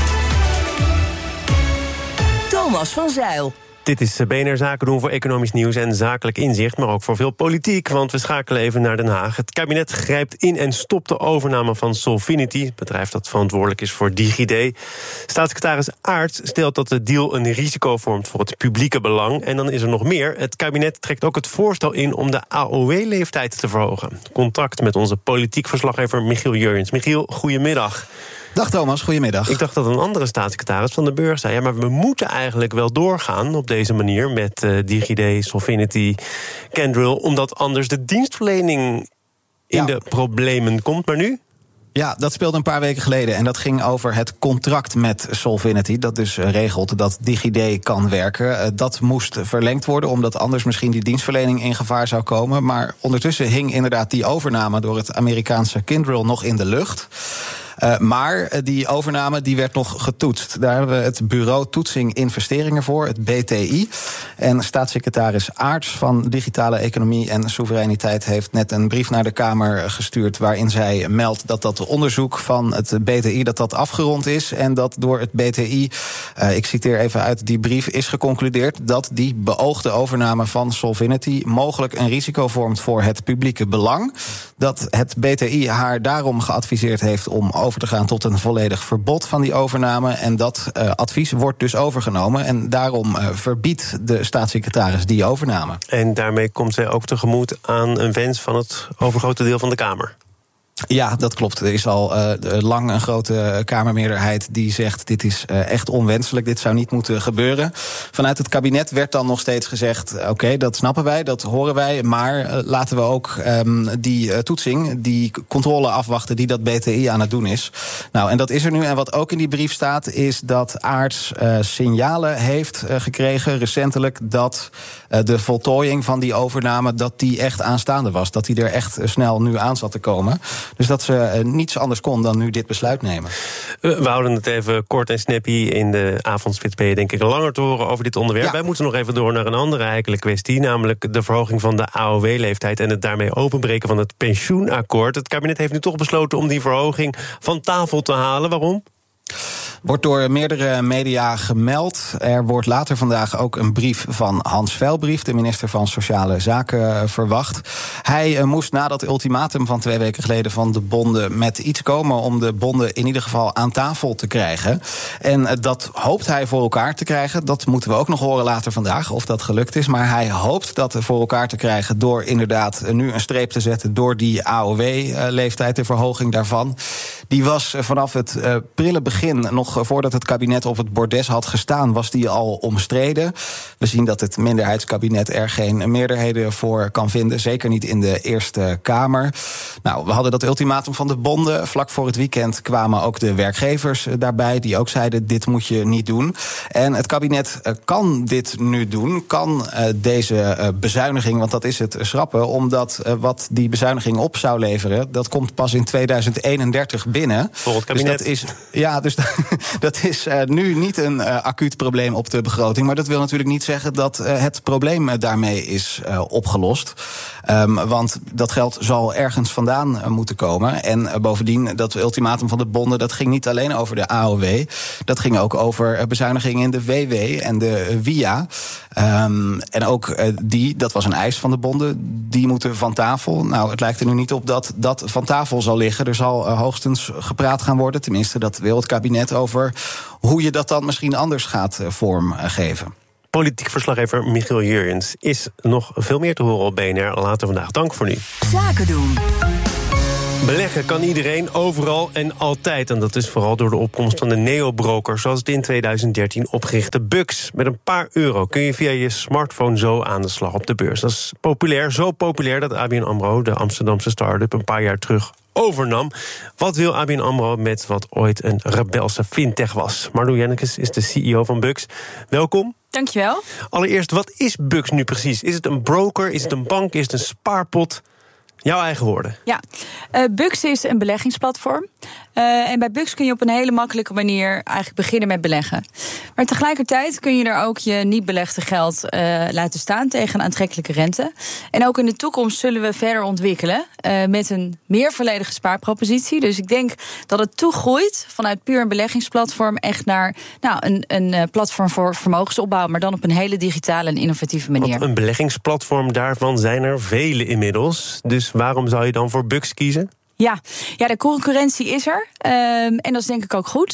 Thomas van Zeil. Dit is BNR Zaken doen voor economisch nieuws en zakelijk inzicht, maar ook voor veel politiek, want we schakelen even naar Den Haag. Het kabinet grijpt in en stopt de overname van Solvinity, het bedrijf dat verantwoordelijk is voor DigiD. Staatssecretaris Aerts stelt dat de deal een risico vormt voor het publieke belang. En dan is er nog meer. Het kabinet trekt ook het voorstel in om de AOW-leeftijd te verhogen. Contact met onze politiek verslaggever Michiel Jurjens. Michiel, goedemiddag. Dag Thomas, goedemiddag. Ik dacht dat een andere staatssecretaris van de Burg zei, ja, maar we moeten eigenlijk wel doorgaan op deze manier met DigiD, Solvinity, Kyndryl, omdat anders de dienstverlening in de problemen komt. Maar nu? Ja, dat speelde een paar weken geleden. En dat ging over het contract met Solvinity. Dat dus regelt dat DigiD kan werken. Dat moest verlengd worden, omdat anders misschien die dienstverlening in gevaar zou komen. Maar ondertussen hing inderdaad die overname door het Amerikaanse Kyndryl nog in de lucht. Maar die overname die werd nog getoetst. Daar hebben we het Bureau Toetsing Investeringen voor, het BTI. En staatssecretaris Aerts van Digitale Economie en Soevereiniteit heeft net een brief naar de Kamer gestuurd waarin zij meldt dat dat onderzoek van het BTI dat afgerond is. En dat door het BTI, ik citeer even uit die brief, is geconcludeerd dat die beoogde overname van Solvinity mogelijk een risico vormt voor het publieke belang. Dat het BTI haar daarom geadviseerd heeft om over te gaan tot een volledig verbod van die overname. En dat advies wordt dus overgenomen. En daarom verbiedt de staatssecretaris die overname. En daarmee komt zij ook tegemoet aan een wens van het overgrote deel van de Kamer. Ja, dat klopt. Er is al lang een grote Kamermeerderheid die zegt dit is echt onwenselijk, dit zou niet moeten gebeuren. Vanuit het kabinet werd dan nog steeds gezegd, oké, dat snappen wij, dat horen wij, maar laten we ook die toetsing, die controle afwachten die dat BTI aan het doen is. Nou, en dat is er nu. En wat ook in die brief staat, is dat Aerts signalen heeft gekregen recentelijk dat de voltooiing van die overname, dat die echt aanstaande was. Dat die er echt snel nu aan zat te komen. Dus dat ze niets anders kon dan nu dit besluit nemen. We houden het even kort en snappy. In de avondspits ben je denk ik langer te horen over dit onderwerp. Ja. Wij moeten nog even door naar een andere heikele kwestie, namelijk de verhoging van de AOW-leeftijd en het daarmee openbreken van het pensioenakkoord. Het kabinet heeft nu toch besloten om die verhoging van tafel te halen. Waarom? Wordt door meerdere media gemeld. Er wordt later vandaag ook een brief van Hans Veilbrief, de minister van Sociale Zaken, verwacht. Hij moest na dat ultimatum van 2 weken geleden van de bonden met iets komen om de bonden in ieder geval aan tafel te krijgen. En dat hoopt hij voor elkaar te krijgen. Dat moeten we ook nog horen later vandaag, of dat gelukt is. Maar hij hoopt dat voor elkaar te krijgen door inderdaad nu een streep te zetten door die AOW-leeftijd, de verhoging daarvan. Die was vanaf het prille begin, nog voordat het kabinet op het bordes had gestaan, was die al omstreden. We zien dat het minderheidskabinet er geen meerderheden voor kan vinden. Zeker niet in de Eerste Kamer. Nou, we hadden dat ultimatum van de bonden. Vlak voor het weekend kwamen ook de werkgevers daarbij, die ook zeiden, dit moet je niet doen. En het kabinet kan dit nu doen, kan deze bezuiniging, want dat is het, schrappen, omdat wat die bezuiniging op zou leveren, dat komt pas in 2031 binnen. Voor het kabinet. Dus dat is, ja, dus Dat is nu niet een acuut probleem op de begroting. Maar dat wil natuurlijk niet zeggen dat het probleem daarmee is opgelost. Want dat geld zal ergens vandaan moeten komen. En bovendien, dat ultimatum van de bonden, dat ging niet alleen over de AOW. Dat ging ook over bezuinigingen in de WW en de WIA. En ook dat was een eis van de bonden, die moeten van tafel. Nou, het lijkt er nu niet op dat dat van tafel zal liggen. Er zal hoogstens gepraat gaan worden, tenminste dat wil het kabinet, over hoe je dat dan misschien anders gaat vormgeven. Politiek verslaggever Michiel Jurjens. Is nog veel meer te horen op BNR later vandaag. Dank voor nu. Zaken doen. Beleggen kan iedereen, overal en altijd. En dat is vooral door de opkomst van de neobroker, zoals het in 2013 opgerichte Bux. Met een paar euro kun je via je smartphone zo aan de slag op de beurs. Dat is populair, zo populair dat ABN AMRO, de Amsterdamse start-up, een paar jaar terug overnam. Wat wil ABN AMRO met wat ooit een rebelse fintech was? Marlo Jennekes is de CEO van Bux. Welkom. Dankjewel. Allereerst, wat is Bux nu precies? Is het een broker, is het een bank, is het een spaarpot? Jouw eigen woorden. Ja, Bux is een beleggingsplatform. En bij Bux kun je op een hele makkelijke manier eigenlijk beginnen met beleggen. Maar tegelijkertijd kun je er ook je niet belegde geld laten staan tegen een aantrekkelijke rente. En ook in de toekomst zullen we verder ontwikkelen met een meer volledige spaarpropositie. Dus ik denk dat het toegroeit vanuit puur een beleggingsplatform echt naar een platform voor vermogensopbouw, maar dan op een hele digitale en innovatieve manier. Want een beleggingsplatform, daarvan zijn er vele inmiddels. Dus waarom zou je dan voor Bux kiezen? Ja, de concurrentie is er. En dat is denk ik ook goed.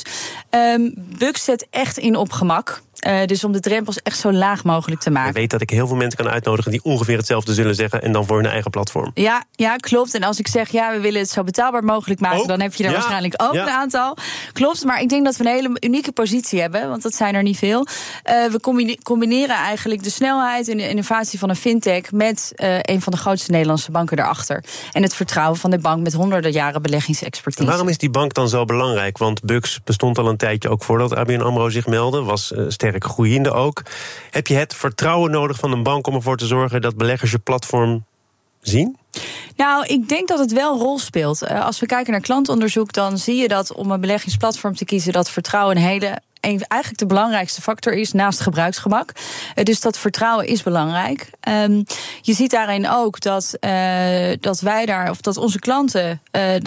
Bux zet echt in op gemak. Dus om de drempels echt zo laag mogelijk te maken. Ik weet dat ik heel veel mensen kan uitnodigen die ongeveer hetzelfde zullen zeggen en dan voor hun eigen platform. Ja, klopt. En als ik zeg, we willen het zo betaalbaar mogelijk maken, dan heb je er waarschijnlijk ook een aantal. Klopt, maar ik denk dat we een hele unieke positie hebben, want dat zijn er niet veel. We combineren eigenlijk de snelheid en de innovatie van een fintech met een van de grootste Nederlandse banken daarachter. En het vertrouwen van de bank met honderden jaren beleggingsexpertise. En waarom is die bank dan zo belangrijk? Want Bux bestond al een tijdje ook voordat ABN AMRO zich meldde, was sterk groeiende ook. Heb je het vertrouwen nodig van een bank om ervoor te zorgen dat beleggers je platform zien? Nou, ik denk dat het wel een rol speelt. Als we kijken naar klantonderzoek, dan zie je dat om een beleggingsplatform te kiezen, dat vertrouwen eigenlijk de belangrijkste factor is naast gebruiksgemak. Dus dat vertrouwen is belangrijk. Je ziet daarin ook dat onze klanten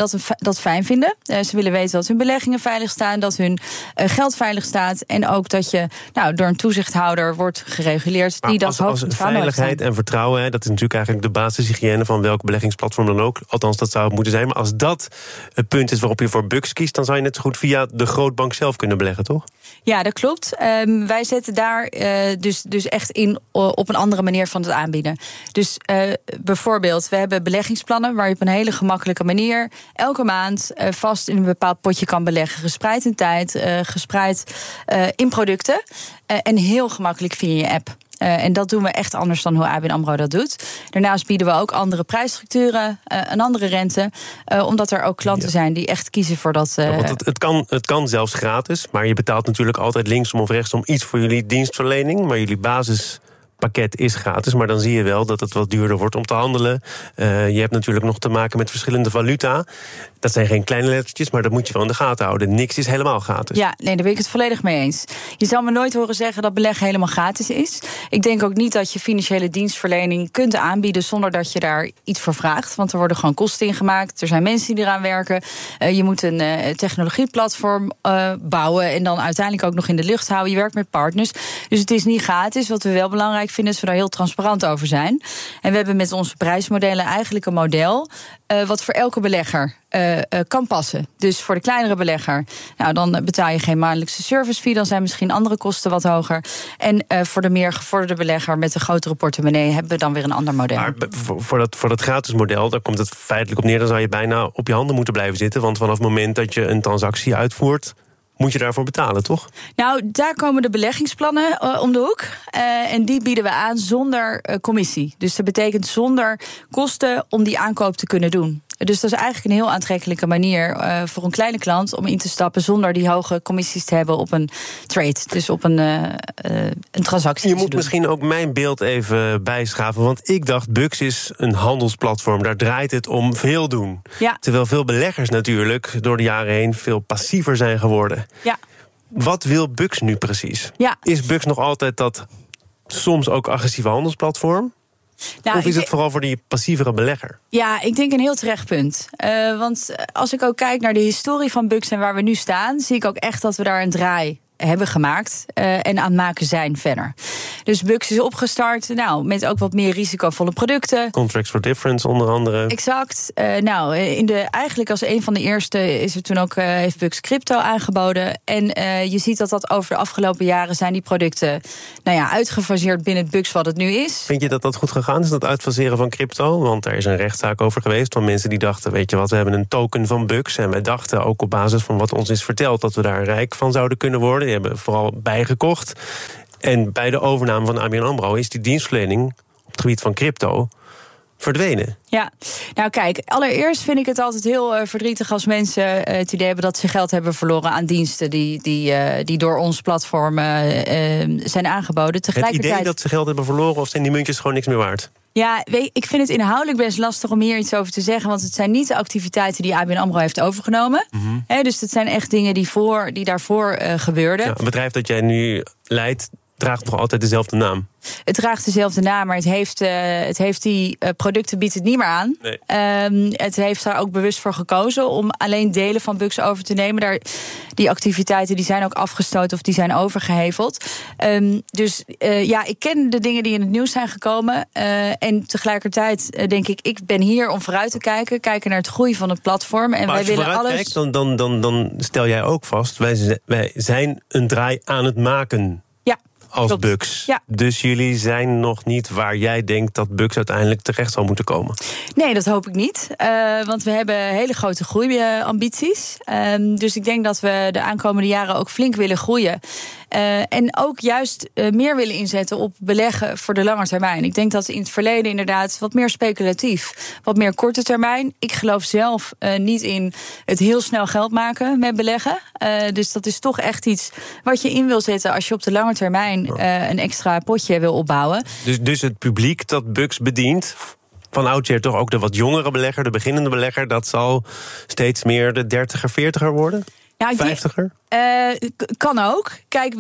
dat fijn vinden. Ze willen weten dat hun beleggingen veilig staan, dat hun geld veilig staat en ook dat je door een toezichthouder wordt gereguleerd die dat hoogst als veiligheid en vertrouwen, dat is natuurlijk eigenlijk de basishygiëne van welk beleggingsplatform dan ook. Althans, dat zou het moeten zijn. Maar als dat het punt is waarop je voor Bux kiest, dan zou je net zo goed via de grootbank zelf kunnen beleggen, toch? Ja, dat klopt. Wij zetten daar dus echt in op een andere manier van het aanbieden. Dus bijvoorbeeld, we hebben beleggingsplannen waar je op een hele gemakkelijke manier elke maand vast in een bepaald potje kan beleggen. Gespreid in tijd, gespreid in producten en heel gemakkelijk via je app. En dat doen we echt anders dan hoe ABN AMRO dat doet. Daarnaast bieden we ook andere prijsstructuren, een andere rente, omdat er ook klanten zijn die echt kiezen voor dat. Want het kan zelfs gratis, maar je betaalt natuurlijk altijd linksom of rechtsom iets voor jullie dienstverlening, maar jullie basispakket is gratis, maar dan zie je wel dat het wat duurder wordt om te handelen. Je hebt natuurlijk nog te maken met verschillende valuta. Dat zijn geen kleine lettertjes, maar dat moet je wel in de gaten houden. Niks is helemaal gratis. Ja, nee, daar ben ik het volledig mee eens. Je zal me nooit horen zeggen dat beleggen helemaal gratis is. Ik denk ook niet dat je financiële dienstverlening kunt aanbieden zonder dat je daar iets voor vraagt. Want er worden gewoon kosten ingemaakt. Er zijn mensen die eraan werken. Je moet een technologieplatform bouwen en dan uiteindelijk ook nog in de lucht houden. Je werkt met partners. Dus het is niet gratis. Wat we wel belangrijk vinden is dat we daar heel transparant over zijn. En we hebben met onze prijsmodellen eigenlijk een model wat voor elke belegger kan passen. Dus voor de kleinere belegger, dan betaal je geen maandelijkse service fee, dan zijn misschien andere kosten wat hoger. En voor de meer gevorderde belegger met een grotere portemonnee hebben we dan weer een ander model. Maar voor dat gratis model, daar komt het feitelijk op neer, dan zou je bijna op je handen moeten blijven zitten. Want vanaf het moment dat je een transactie uitvoert, moet je daarvoor betalen, toch? Nou, daar komen de beleggingsplannen om de hoek. En die bieden we aan zonder commissie. Dus dat betekent zonder kosten om die aankoop te kunnen doen. Dus dat is eigenlijk een heel aantrekkelijke manier voor een kleine klant om in te stappen zonder die hoge commissies te hebben op een trade. Dus op een transactie. Je moet misschien ook mijn beeld even bijschaven. Want ik dacht, Bux is een handelsplatform. Daar draait het om veel doen. Ja. Terwijl veel beleggers natuurlijk door de jaren heen veel passiever zijn geworden. Ja. Wat wil Bux nu precies? Ja. Is Bux nog altijd dat soms ook agressieve handelsplatform? Nou, of is het vooral voor die passievere belegger? Ja, ik denk een heel terecht punt. Want als ik ook kijk naar de historie van Bux en waar we nu staan, zie ik ook echt dat we daar een draai hebben gemaakt en aan het maken zijn verder. Dus Bux is opgestart met ook wat meer risicovolle producten. Contracts for Difference onder andere. Exact. Eigenlijk als een van de eerste is er toen ook heeft Bux crypto aangeboden. En je ziet dat over de afgelopen jaren zijn die producten uitgefaseerd binnen het Bux wat het nu is. Vind je dat goed gegaan is, dat uitfaseren van crypto? Want er is een rechtszaak over geweest van mensen die dachten, weet je wat, we hebben een token van Bux en wij dachten ook op basis van wat ons is verteld dat we daar rijk van zouden kunnen worden. Die hebben vooral bijgekocht. En bij de overname van ABN AMRO is die dienstverlening op het gebied van crypto verdwenen. Ja, nou kijk, allereerst vind ik het altijd heel verdrietig als mensen het idee hebben dat ze geld hebben verloren aan diensten die door ons platform zijn aangeboden. Het idee dat ze geld hebben verloren, of zijn die muntjes gewoon niks meer waard? Ja, ik vind het inhoudelijk best lastig om hier iets over te zeggen, want het zijn niet de activiteiten die ABN AMRO heeft overgenomen. Mm-hmm. Dus het zijn echt dingen die daarvoor gebeurden. Ja, een bedrijf dat jij nu leidt draagt nog altijd dezelfde naam. Het draagt dezelfde naam, maar het heeft die producten biedt het niet meer aan. Nee. Het heeft daar ook bewust voor gekozen om alleen delen van Bux over te nemen. Die activiteiten die zijn ook afgestoten of die zijn overgeheveld. Ik ken de dingen die in het nieuws zijn gekomen. En tegelijkertijd denk ik ben hier om vooruit te kijken naar het groeien van het platform. En maar wij willen alles. Kijkt, dan stel jij ook vast, wij zijn een draai aan het maken. Als Bux. Ja. Dus jullie zijn nog niet waar jij denkt dat Bux uiteindelijk terecht zal moeten komen? Nee, dat hoop ik niet. Want we hebben hele grote groeiambities. Dus ik denk dat we de aankomende jaren ook flink willen groeien. En ook juist meer willen inzetten op beleggen voor de lange termijn. Ik denk dat in het verleden inderdaad wat meer speculatief, wat meer korte termijn. Ik geloof zelf niet in het heel snel geld maken met beleggen. Dus dat is toch echt iets wat je in wil zetten als je op de lange termijn een extra potje wil opbouwen. Dus het publiek dat Bux bedient, van oudsher toch ook de wat jongere belegger, de beginnende belegger, dat zal steeds meer de 30er, 40er worden? Ja, 50er? Kan ook. Kijk,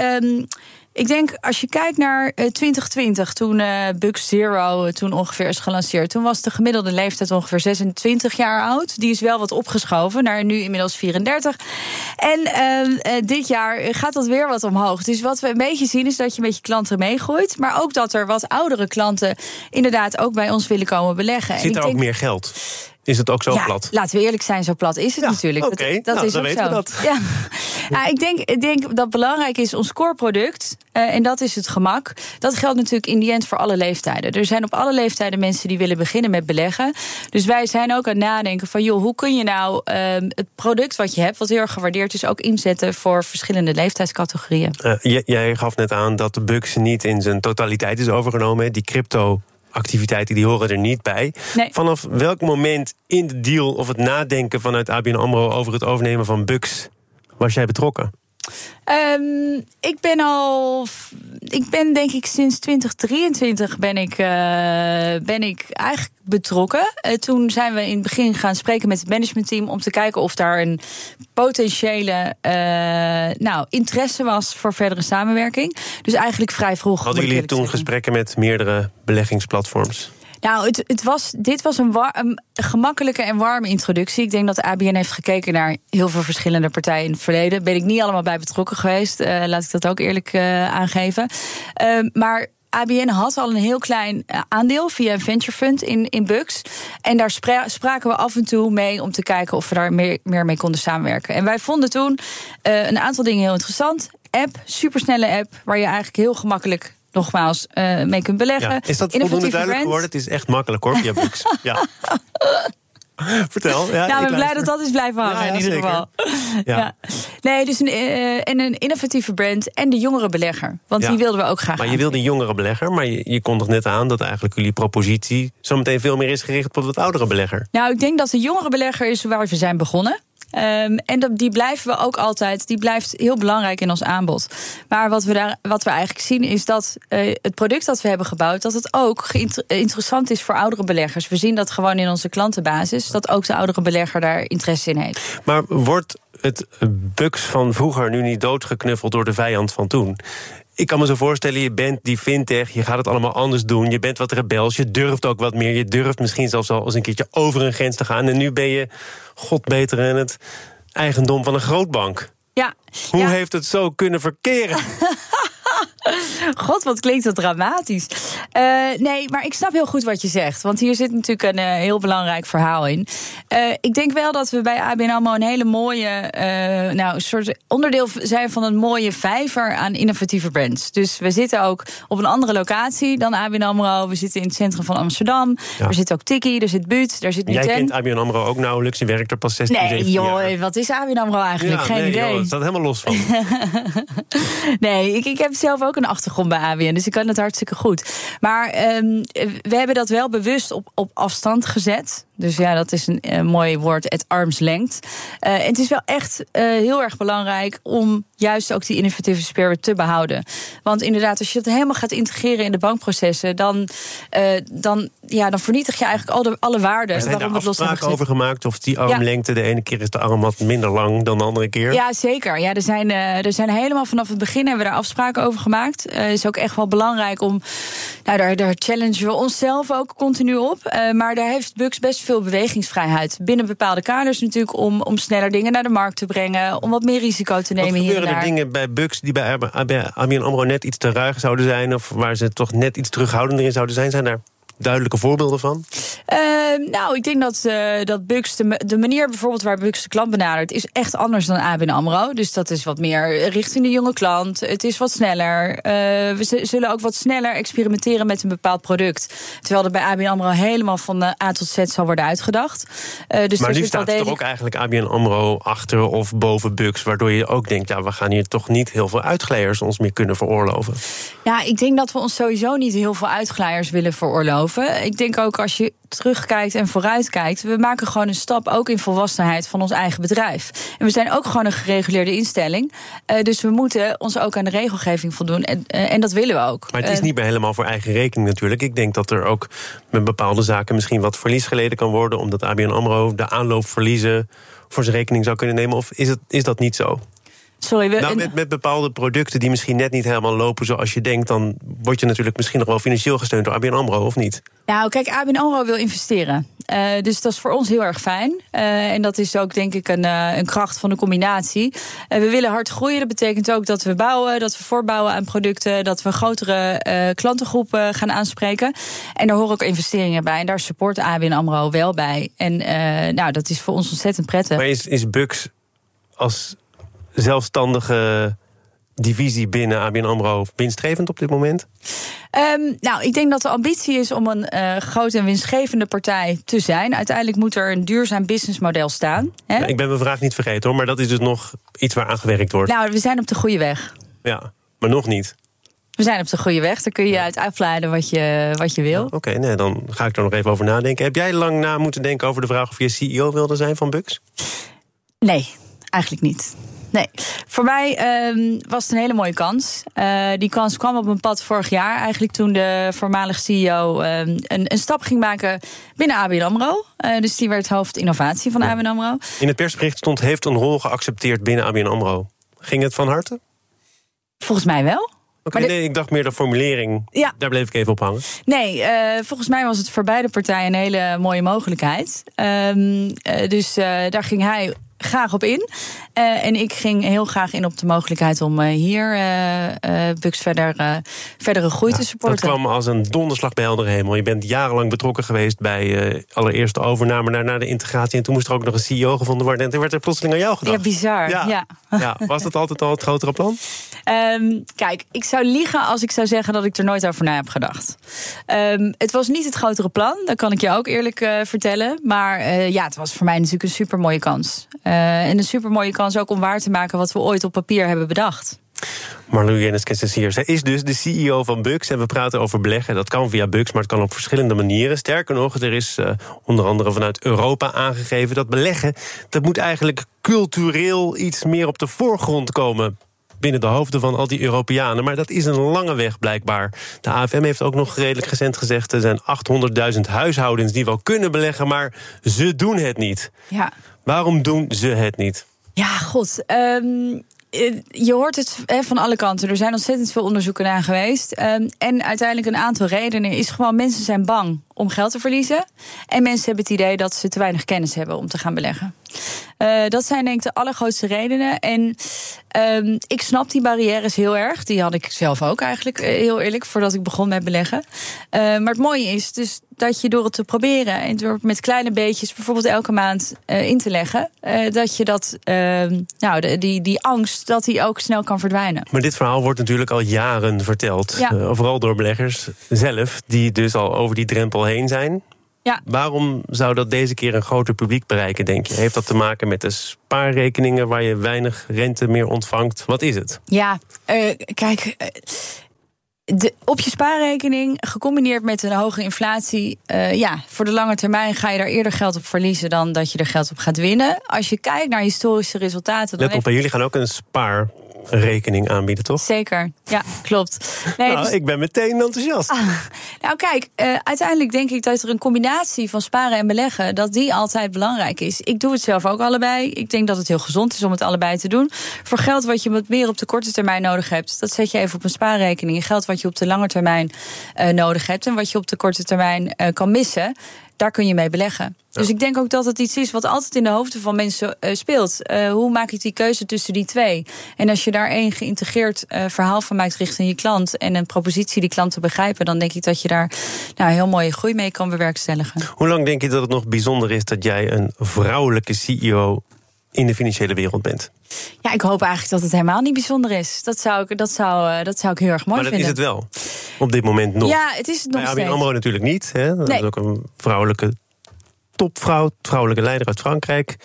ik denk, als je kijkt naar 2020, toen Bux Zero toen ongeveer is gelanceerd, toen was de gemiddelde leeftijd ongeveer 26 jaar oud. Die is wel wat opgeschoven naar nu inmiddels 34. En dit jaar gaat dat weer wat omhoog. Dus wat we een beetje zien is dat je met je klanten meegroeit, maar ook dat er wat oudere klanten inderdaad ook bij ons willen komen beleggen. Zit er ook meer geld? Is het ook zo plat? Laten we eerlijk zijn, zo plat is het natuurlijk. Okay. Dat is dan ook weten zo. we dat. Ja. Nou, ik denk dat belangrijk is ons core product. En dat is het gemak. Dat geldt natuurlijk in die end voor alle leeftijden. Er zijn op alle leeftijden mensen die willen beginnen met beleggen. Dus wij zijn ook aan het nadenken van, hoe kun je nou het product wat je hebt, wat heel erg gewaardeerd is, ook inzetten voor verschillende leeftijdscategorieën. Jij gaf net aan dat de Bux niet in zijn totaliteit is overgenomen. Die crypto activiteiten die horen er niet bij. Nee. Vanaf welk moment in de deal of het nadenken vanuit ABN AMRO over het overnemen van Bux was jij betrokken? Ik ben denk ik sinds 2023 ben ik eigenlijk betrokken. Toen zijn we in het begin gaan spreken met het managementteam om te kijken of daar een potentiële interesse was voor verdere samenwerking. Dus eigenlijk vrij vroeg. Hadden jullie toen gesprekken met meerdere beleggingsplatforms? Nou, dit was een gemakkelijke en warme introductie. Ik denk dat de ABN heeft gekeken naar heel veel verschillende partijen in het verleden. Ben ik niet allemaal bij betrokken geweest. Laat ik dat ook eerlijk aangeven. Maar ABN had al een heel klein aandeel via een venture fund in Bux. En daar spraken we af en toe mee om te kijken of we daar meer mee konden samenwerken. En wij vonden toen een aantal dingen heel interessant. Supersnelle app, waar je eigenlijk heel gemakkelijk nogmaals mee kunt beleggen. Ja. Is dat voldoende duidelijk geworden? Het is echt makkelijk hoor, via Bux. Ja. Vertel. Ja, ik ben blij dat is blijven hangen in ieder geval. Ja. Nee, dus een innovatieve brand en de jongere belegger. Want die wilden we ook graag. Maar je wilde een jongere belegger, maar je kondigt net aan dat eigenlijk jullie propositie zometeen veel meer is gericht op het oudere belegger. Nou, ik denk dat de jongere belegger is waar we zijn begonnen. En die blijven we ook altijd. Die blijft heel belangrijk in ons aanbod. Maar wat we eigenlijk zien is dat het product dat we hebben gebouwd, dat het ook interessant is voor oudere beleggers. We zien dat gewoon in onze klantenbasis, dat ook de oudere belegger daar interesse in heeft. Maar wordt het Bux van vroeger nu niet doodgeknuffeld door de vijand van toen? Ik kan me zo voorstellen, je bent die fintech, je gaat het allemaal anders doen, je bent wat rebels, je durft ook wat meer, je durft misschien zelfs al eens een keertje over een grens te gaan. En nu ben je, god beter, in het eigendom van een grootbank. Ja. Hoe heeft het zo kunnen verkeren? God, wat klinkt dat dramatisch. Nee, maar ik snap heel goed wat je zegt. Want hier zit natuurlijk een heel belangrijk verhaal in. Ik denk wel dat we bij ABN AMRO een hele mooie soort onderdeel zijn van een mooie vijver aan innovatieve brands. Dus we zitten ook op een andere locatie dan ABN AMRO. We zitten in het centrum van Amsterdam. Ja. Er zit ook Tikkie, er zit Buut, daar zit Nuten. Jij kent ABN AMRO ook nauwelijks. Je werkt er pas 16, 17 jaar. Nee, joh, wat is ABN AMRO eigenlijk? Ja, geen idee. Joh, het staat helemaal los van. Nee, ik heb zelf ook een achtergrond bij ABN, dus ik kan het hartstikke goed. Maar we hebben dat wel bewust op afstand gezet. Dus ja, dat is een mooi woord, at arm's length. En het is wel echt heel erg belangrijk om juist ook die innovatieve spirit te behouden. Want inderdaad, als je het helemaal gaat integreren in de bankprocessen, dan vernietig je eigenlijk alle waarden. Er zijn daar afspraken over gemaakt of die armlengte, de ene keer is de arm wat minder lang dan de andere keer? Ja, zeker. Ja, er zijn helemaal vanaf het begin hebben we daar afspraken over gemaakt. Is ook echt wel belangrijk om, daar challengen we onszelf ook continu op. Maar daar heeft Bux best veel bewegingsvrijheid binnen bepaalde kaders natuurlijk om sneller dingen naar de markt te brengen, om wat meer risico te nemen hier en daar. Gebeuren er dingen bij Bux die bij ABN AMRO net iets te ruig zouden zijn, of waar ze toch net iets terughoudender in zouden zijn? Zijn daar duidelijke voorbeelden van? Ik denk dat Bux, de manier bijvoorbeeld waar Bux de klant benadert, is echt anders dan ABN AMRO. Dus dat is wat meer richting de jonge klant. Het is wat sneller. We zullen ook wat sneller experimenteren met een bepaald product. Terwijl er bij ABN AMRO helemaal van A tot Z zal worden uitgedacht. Dus maar nu staat er toch ook eigenlijk ABN AMRO achter of boven Bux, waardoor je ook denkt, we gaan hier toch niet heel veel uitglijers ons meer kunnen veroorloven. Ja, ik denk dat we ons sowieso niet heel veel uitglijers willen veroorloven. Ik denk ook als je terugkijkt en vooruitkijkt, we maken gewoon een stap ook in volwassenheid van ons eigen bedrijf. En we zijn ook gewoon een gereguleerde instelling. Dus we moeten ons ook aan de regelgeving voldoen. En dat willen we ook. Maar het is niet meer helemaal voor eigen rekening natuurlijk. Ik denk dat er ook met bepaalde zaken misschien wat verlies geleden kan worden, omdat ABN AMRO de aanloopverliezen voor zijn rekening zou kunnen nemen. Of is dat niet zo? Sorry, met bepaalde producten die misschien net niet helemaal lopen zoals je denkt, dan word je natuurlijk misschien nog wel financieel gesteund door ABN AMRO, of niet? Nou, kijk, ABN AMRO wil investeren. Dus dat is voor ons heel erg fijn. En dat is ook, denk ik, een kracht van de combinatie. We willen hard groeien. Dat betekent ook dat we bouwen, dat we voorbouwen aan producten, dat we grotere klantengroepen gaan aanspreken. En daar horen ook investeringen bij. En daar support ABN AMRO wel bij. En dat is voor ons ontzettend prettig. Maar is Bux als zelfstandige divisie binnen ABN AMRO winstgevend op dit moment? Ik denk dat de ambitie is om een grote en winstgevende partij te zijn. Uiteindelijk moet er een duurzaam businessmodel staan. Hè? Ik ben mijn vraag niet vergeten, hoor, maar dat is dus nog iets waar aan gewerkt wordt. Nou, we zijn op de goede weg. Ja, maar nog niet. We zijn op de goede weg. Daar kun je uit afleiden wat je wil. Oké, dan ga ik er nog even over nadenken. Heb jij lang na moeten denken over de vraag of je CEO wilde zijn van Bux? Nee, eigenlijk niet. Nee, voor mij was het een hele mooie kans. Die kans kwam op mijn pad vorig jaar. Eigenlijk toen de voormalige CEO een stap ging maken binnen ABN AMRO. Dus die werd hoofd innovatie van ABN AMRO. In het persbericht stond, heeft een rol geaccepteerd binnen ABN AMRO. Ging het van harte? Volgens mij wel. Nee, ik dacht meer de formulering. Ja. Daar bleef ik even op hangen. Nee, volgens mij was het voor beide partijen een hele mooie mogelijkheid. Dus daar ging hij graag op in. En ik ging heel graag in op de mogelijkheid om hier Bux verdere groei te supporten. Dat kwam als een donderslag bij heldere hemel. Je bent jarenlang betrokken geweest bij allereerst de overname, daarna de integratie. En toen moest er ook nog een CEO gevonden worden. En toen werd er plotseling aan jou gedacht. Ja, bizar. Ja. Was dat altijd al het grotere plan? Kijk, ik zou liegen als ik zou zeggen dat ik er nooit over na heb gedacht. Het was niet het grotere plan, dat kan ik je ook eerlijk vertellen. Maar het was voor mij natuurlijk een supermooie kans. En een supermooie kans ook om waar te maken wat we ooit op papier hebben bedacht. Marlou Jenniskens is hier. Zij is dus de CEO van Bux en we praten over beleggen. Dat kan via Bux, maar het kan op verschillende manieren. Sterker nog, er is onder andere vanuit Europa aangegeven dat beleggen, dat moet eigenlijk cultureel iets meer op de voorgrond komen binnen de hoofden van al die Europeanen. Maar dat is een lange weg blijkbaar. De AFM heeft ook nog redelijk recent gezegd, er zijn 800.000 huishoudens die wel kunnen beleggen, maar ze doen het niet. Ja. Waarom doen ze het niet? Ja, god. Je hoort het van alle kanten. Er zijn ontzettend veel onderzoeken naar geweest. En uiteindelijk een aantal redenen is gewoon, mensen zijn bang om geld te verliezen. En mensen hebben het idee dat ze te weinig kennis hebben om te gaan beleggen. Dat zijn denk ik de allergrootste redenen. En ik snap die barrières heel erg. Die had ik zelf ook eigenlijk, heel eerlijk, voordat ik begon met beleggen. Maar het mooie is dus dat je door het te proberen en door met kleine beetjes, bijvoorbeeld elke maand in te leggen, dat je dat, die angst, dat die ook snel kan verdwijnen. Maar dit verhaal wordt natuurlijk al jaren verteld. Ja. Vooral door beleggers zelf, die dus al over die drempel heen zijn. Ja. Waarom zou dat deze keer een groter publiek bereiken, denk je? Heeft dat te maken met de spaarrekeningen waar je weinig rente meer ontvangt? Wat is het? Ja, kijk, op je spaarrekening, gecombineerd met een hoge inflatie, voor de lange termijn ga je daar eerder geld op verliezen dan dat je er geld op gaat winnen. Als je kijkt naar historische resultaten. Let op, jullie gaan ook een spaarrekening aanbieden, toch? Zeker, ja, klopt. Nee, ik ben meteen enthousiast. Nou kijk, uiteindelijk denk ik dat er een combinatie van sparen en beleggen, dat die altijd belangrijk is. Ik doe het zelf ook allebei. Ik denk dat het heel gezond is om het allebei te doen. Voor geld wat je wat meer op de korte termijn nodig hebt, dat zet je even op een spaarrekening. Geld wat je op de lange termijn nodig hebt en wat je op de korte termijn kan missen, daar kun je mee beleggen. Ja. Dus ik denk ook dat het iets is wat altijd in de hoofden van mensen speelt. Hoe maak ik die keuze tussen die twee? En als je daar één geïntegreerd verhaal van maakt richting je klant en een propositie die klanten begrijpen, dan denk ik dat je daar heel mooie groei mee kan bewerkstelligen. Hoe lang denk je dat het nog bijzonder is dat jij een vrouwelijke CEO in de financiële wereld bent? Ja, ik hoop eigenlijk dat het helemaal niet bijzonder is. Dat zou ik heel erg mooi vinden. Maar dat is het wel, op dit moment nog. Ja, het is het nog steeds. ABN AMRO natuurlijk niet. Hè? Dat is ook een vrouwelijke topvrouw, vrouwelijke leider uit Frankrijk.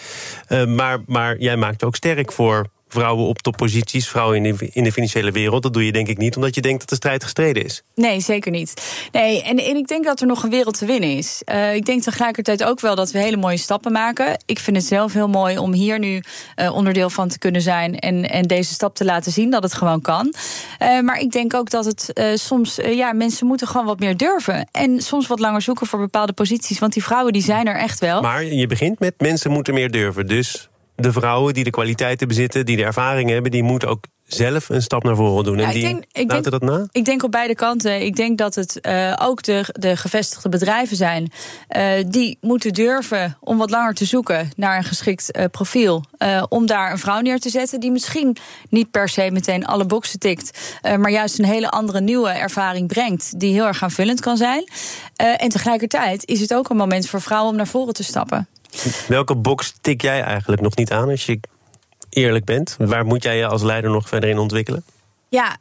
Maar jij maakt ook sterk voor vrouwen op topposities, vrouwen in de financiële wereld. Dat doe je denk ik niet omdat je denkt dat de strijd gestreden is. Nee, zeker niet. Nee, en ik denk dat er nog een wereld te winnen is. Ik denk tegelijkertijd ook wel dat we hele mooie stappen maken. Ik vind het zelf heel mooi om hier nu onderdeel van te kunnen zijn en deze stap te laten zien dat het gewoon kan. Maar ik denk ook dat het soms, mensen moeten gewoon wat meer durven. En soms wat langer zoeken voor bepaalde posities. Want die vrouwen die zijn er echt wel. Maar je begint met mensen moeten meer durven. Dus de vrouwen die de kwaliteiten bezitten, die de ervaring hebben, die moeten ook zelf een stap naar voren doen. En laten dat na? Ik denk op beide kanten. Ik denk dat het ook de gevestigde bedrijven zijn die moeten durven om wat langer te zoeken naar een geschikt profiel. Om daar een vrouw neer te zetten die misschien niet per se meteen alle boxen tikt, maar juist een hele andere nieuwe ervaring brengt die heel erg aanvullend kan zijn. En tegelijkertijd is het ook een moment voor vrouwen om naar voren te stappen. Welke box tik jij eigenlijk nog niet aan, als je eerlijk bent? Waar moet jij je als leider nog verder in ontwikkelen? Ja,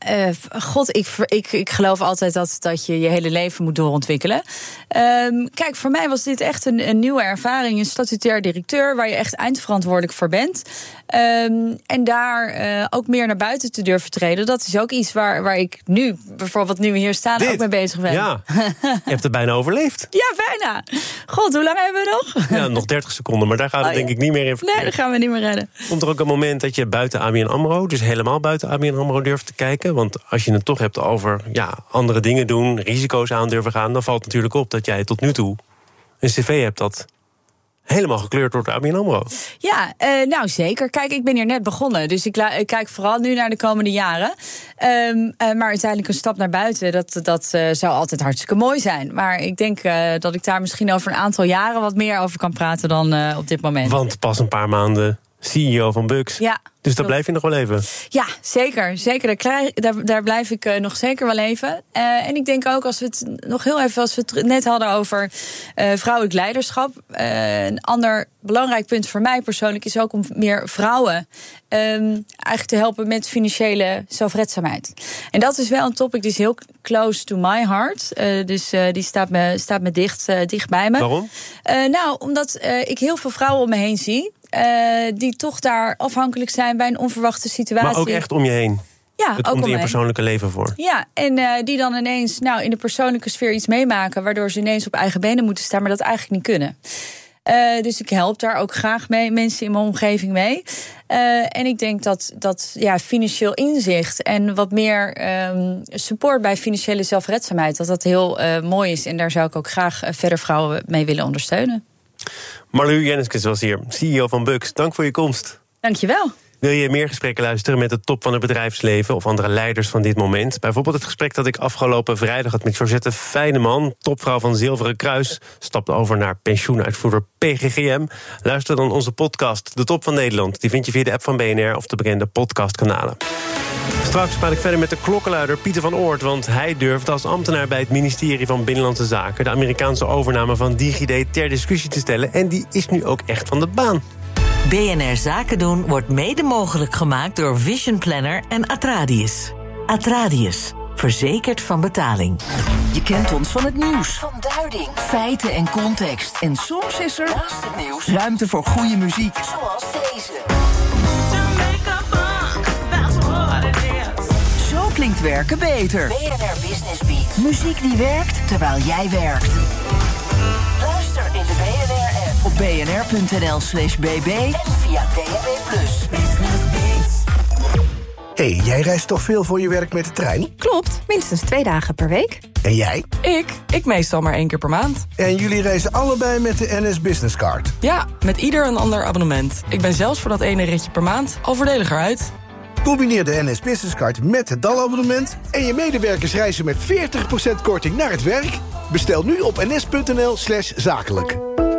ik geloof altijd dat je je hele leven moet doorontwikkelen. Kijk, voor mij was dit echt een nieuwe ervaring. Een statutair directeur waar je echt eindverantwoordelijk voor bent. En daar ook meer naar buiten te durven treden. Dat is ook iets waar ik nu, bijvoorbeeld nu we hier staan, ook mee bezig ben. Ja, je hebt het bijna overleefd. Ja, bijna. God, hoe lang hebben we nog? Ja, nog 30 seconden, maar daar gaat het denk ik niet meer in verkeerd. Nee, dat gaan we niet meer redden. Komt er ook een moment dat je buiten ABN AMRO, dus helemaal buiten ABN AMRO durft te kijken? Want als je het toch hebt over andere dingen doen, risico's aan durven gaan, dan valt natuurlijk op dat jij tot nu toe een cv hebt dat helemaal gekleurd door de ABN AMRO. Ja, nou zeker. Kijk, ik ben hier net begonnen. Dus ik kijk vooral nu naar de komende jaren. Maar uiteindelijk een stap naar buiten, dat zou altijd hartstikke mooi zijn. Maar ik denk dat ik daar misschien over een aantal jaren wat meer over kan praten dan op dit moment. Want pas een paar maanden CEO van Bux. Ja. Dus daar blijf je nog wel even? Ja, zeker. Daar blijf ik nog zeker wel even. En ik denk ook, als we het net hadden over vrouwelijk leiderschap. Een ander belangrijk punt voor mij persoonlijk is ook om meer vrouwen eigenlijk te helpen met financiële zelfredzaamheid. En dat is wel een topic die is heel close to my heart. Dus die staat me dicht bij me. Waarom? Omdat ik heel veel vrouwen om me heen zie die toch daar afhankelijk zijn bij een onverwachte situatie. Maar ook echt om je heen? Ja, het ook komt in je omheen. persoonlijke leven voor. Ja, en die dan ineens in de persoonlijke sfeer iets meemaken, waardoor ze ineens op eigen benen moeten staan, maar dat eigenlijk niet kunnen. Dus ik help daar ook graag mee, mensen in mijn omgeving mee. En ik denk dat financieel inzicht en wat meer support bij financiële zelfredzaamheid, dat heel mooi is. En daar zou ik ook graag verder vrouwen mee willen ondersteunen. Marlou Jenniskens was hier, CEO van Bux. Dank voor je komst. Dankjewel. Wil je meer gesprekken luisteren met de top van het bedrijfsleven of andere leiders van dit moment? Bijvoorbeeld het gesprek dat ik afgelopen vrijdag had met Georgette Feyneman, topvrouw van Zilveren Kruis, stapte over naar pensioenuitvoerder PGGM. Luister dan onze podcast, De Top van Nederland. Die vind je via de app van BNR of de bekende podcastkanalen. Straks praat ik verder met de klokkenluider Pieter van Oort, want hij durft als ambtenaar bij het ministerie van Binnenlandse Zaken de Amerikaanse overname van DigiD ter discussie te stellen. En die is nu ook echt van de baan. BNR Zaken doen wordt mede mogelijk gemaakt door Vision Planner en Atradius. Atradius, verzekerd van betaling. Je kent ons van het nieuws, van duiding, feiten en context. En soms is er, naast het nieuws, ruimte voor goede muziek. Zoals deze. Zo klinkt werken beter. BNR Business Beat. Muziek die werkt terwijl jij werkt. Luister in de BNR-app op bnr.nl/bb en via DAB+. Hey, jij reist toch veel voor je werk met de trein? Klopt, minstens 2 dagen per week. En jij? Ik meestal maar 1 keer per maand. En jullie reizen allebei met de NS Business Card? Ja, met ieder een ander abonnement. Ik ben zelfs voor dat ene ritje per maand al voordeliger uit. Combineer de NS Business Card met het DAL-abonnement en je medewerkers reizen met 40% korting naar het werk? Bestel nu op ns.nl/zakelijk.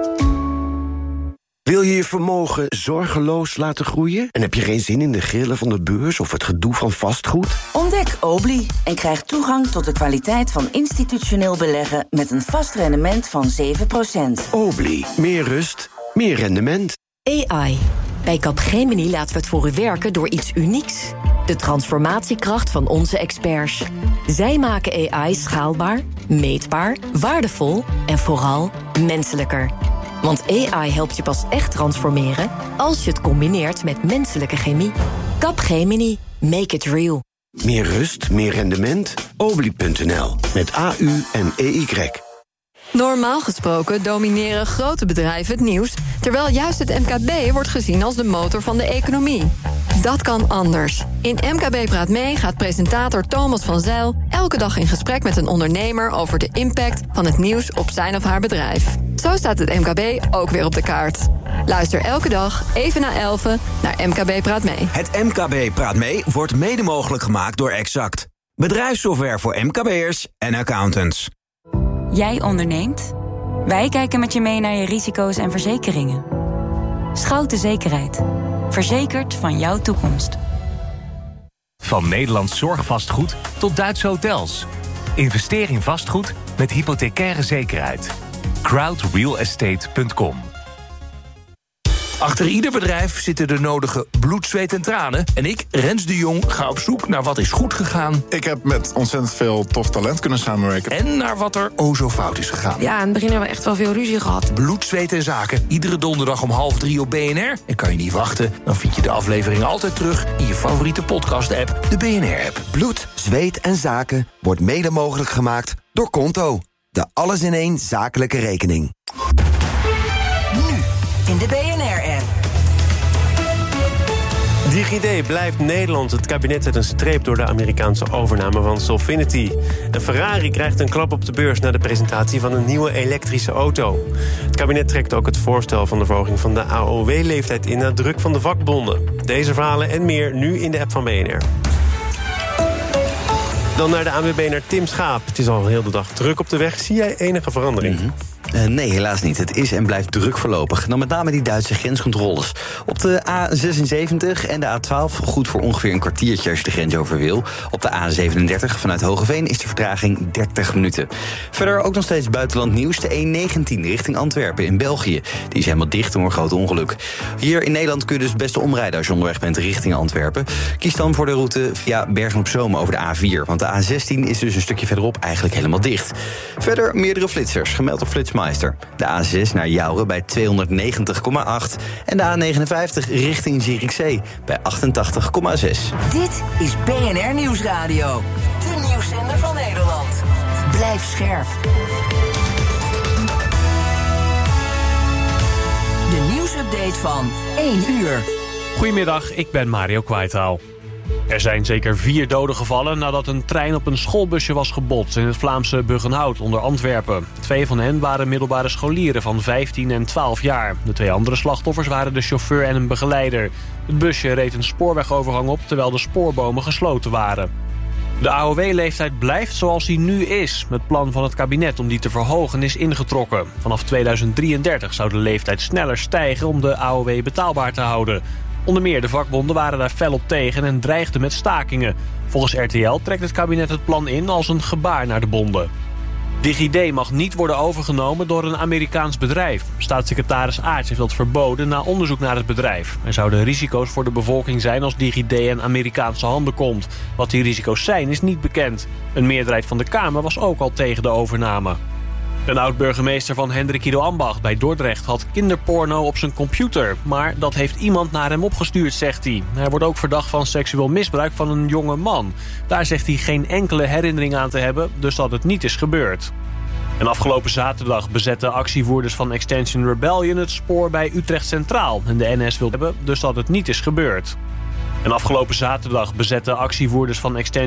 Wil je je vermogen zorgeloos laten groeien? En heb je geen zin in de grillen van de beurs of het gedoe van vastgoed? Ontdek Obli en krijg toegang tot de kwaliteit van institutioneel beleggen met een vast rendement van 7%. Obli, meer rust, meer rendement. AI. Bij Capgemini laten we het voor u werken door iets unieks. De transformatiekracht van onze experts. Zij maken AI schaalbaar, meetbaar, waardevol en vooral menselijker. Want AI helpt je pas echt transformeren als je het combineert met menselijke chemie. Capgemini. Make it real. Meer rust, meer rendement. Obli.nl. Met AU en EY. Normaal gesproken domineren grote bedrijven het nieuws, terwijl juist het MKB wordt gezien als de motor van de economie. Dat kan anders. In MKB Praat Mee gaat presentator Thomas van Zijl elke dag in gesprek met een ondernemer over de impact van het nieuws op zijn of haar bedrijf. Zo staat het MKB ook weer op de kaart. Luister elke dag, even na 11, naar MKB Praat Mee. Het MKB Praat Mee wordt mede mogelijk gemaakt door Exact. Bedrijfssoftware voor MKB'ers en accountants. Jij onderneemt? Wij kijken met je mee naar je risico's en verzekeringen. Schouten Zekerheid. Verzekerd van jouw toekomst. Van Nederlands zorgvastgoed tot Duitse hotels. Investeer in vastgoed met hypothecaire zekerheid. crowdrealestate.com. Achter ieder bedrijf zitten de nodige bloed, zweet en tranen. En ik, Rens de Jong, ga op zoek naar wat is goed gegaan. Ik heb met ontzettend veel tof talent kunnen samenwerken. En naar wat er zo fout is gegaan. Ja, in het begin hebben we echt wel veel ruzie gehad. Bloed, zweet en zaken. Iedere donderdag om 2:30 op BNR. En kan je niet wachten, dan vind je de aflevering altijd terug in je favoriete podcast-app, de BNR-app. Bloed, zweet en zaken wordt mede mogelijk gemaakt door Konto. De alles-in-één zakelijke rekening. Nu in de BNR-app. DigiD blijft Nederland. Het kabinet zet een streep door de Amerikaanse overname van Solfinity. En Ferrari krijgt een klap op de beurs na de presentatie van een nieuwe elektrische auto. Het kabinet trekt ook het voorstel van de verhoging van de AOW-leeftijd in na druk van de vakbonden. Deze verhalen en meer nu in de app van BNR. Dan naar de ANWB, naar Tim Schaap. Het is al heel de dag druk op de weg. Zie jij enige verandering? Nee, helaas niet. Het is en blijft druk voorlopig. Dan met name die Duitse grenscontroles. Op de A76 en de A12 goed voor ongeveer een kwartiertje als je de grens over wil. Op de A37 vanuit Hogeveen is de vertraging 30 minuten. Verder ook nog steeds buitenland nieuws. De E19 richting Antwerpen in België. Die is helemaal dicht door een groot ongeluk. Hier in Nederland kun je dus het beste omrijden als je onderweg bent richting Antwerpen. Kies dan voor de route via Bergen-op-Zoom over de A4. Want de A16 is dus een stukje verderop eigenlijk helemaal dicht. Verder meerdere flitsers, gemeld op Flitsmap Hofmeister. De A6 naar Jouren bij 290,8. En de A59 richting Zierikzee bij 88,6. Dit is BNR Nieuwsradio. De nieuwszender van Nederland. Blijf scherp. De nieuwsupdate van 1 uur. Goedemiddag, ik ben Mario Kwaitaal. Er zijn zeker 4 doden gevallen nadat een trein op een schoolbusje was gebotst in het Vlaamse Buggenhout onder Antwerpen. 2 van hen waren middelbare scholieren van 15 en 12 jaar. De 2 andere slachtoffers waren de chauffeur en een begeleider. Het busje reed een spoorwegovergang op terwijl de spoorbomen gesloten waren. De AOW-leeftijd blijft zoals die nu is. Het plan van het kabinet om die te verhogen is ingetrokken. Vanaf 2033 zou de leeftijd sneller stijgen om de AOW betaalbaar te houden. Onder meer de vakbonden waren daar fel op tegen en dreigden met stakingen. Volgens RTL trekt het kabinet het plan in als een gebaar naar de bonden. DigiD mag niet worden overgenomen door een Amerikaans bedrijf. Staatssecretaris Aerts heeft dat verboden na onderzoek naar het bedrijf. Er zouden risico's voor de bevolking zijn als DigiD in Amerikaanse handen komt. Wat die risico's zijn is niet bekend. Een meerderheid van de Kamer was ook al tegen de overname. Een oud-burgemeester van Hendrikido-Ambacht bij Dordrecht had kinderporno op zijn computer. Maar dat heeft iemand naar hem opgestuurd, zegt hij. Hij wordt ook verdacht van seksueel misbruik van een jonge man. Daar zegt hij geen enkele herinnering aan te hebben, dus dat het niet is gebeurd. En afgelopen zaterdag bezetten actievoerders van Extinction Rebellion het spoor bij Utrecht Centraal. En de NS wil hebben, dus dat het niet is gebeurd. En afgelopen zaterdag bezetten actievoerders van Extinction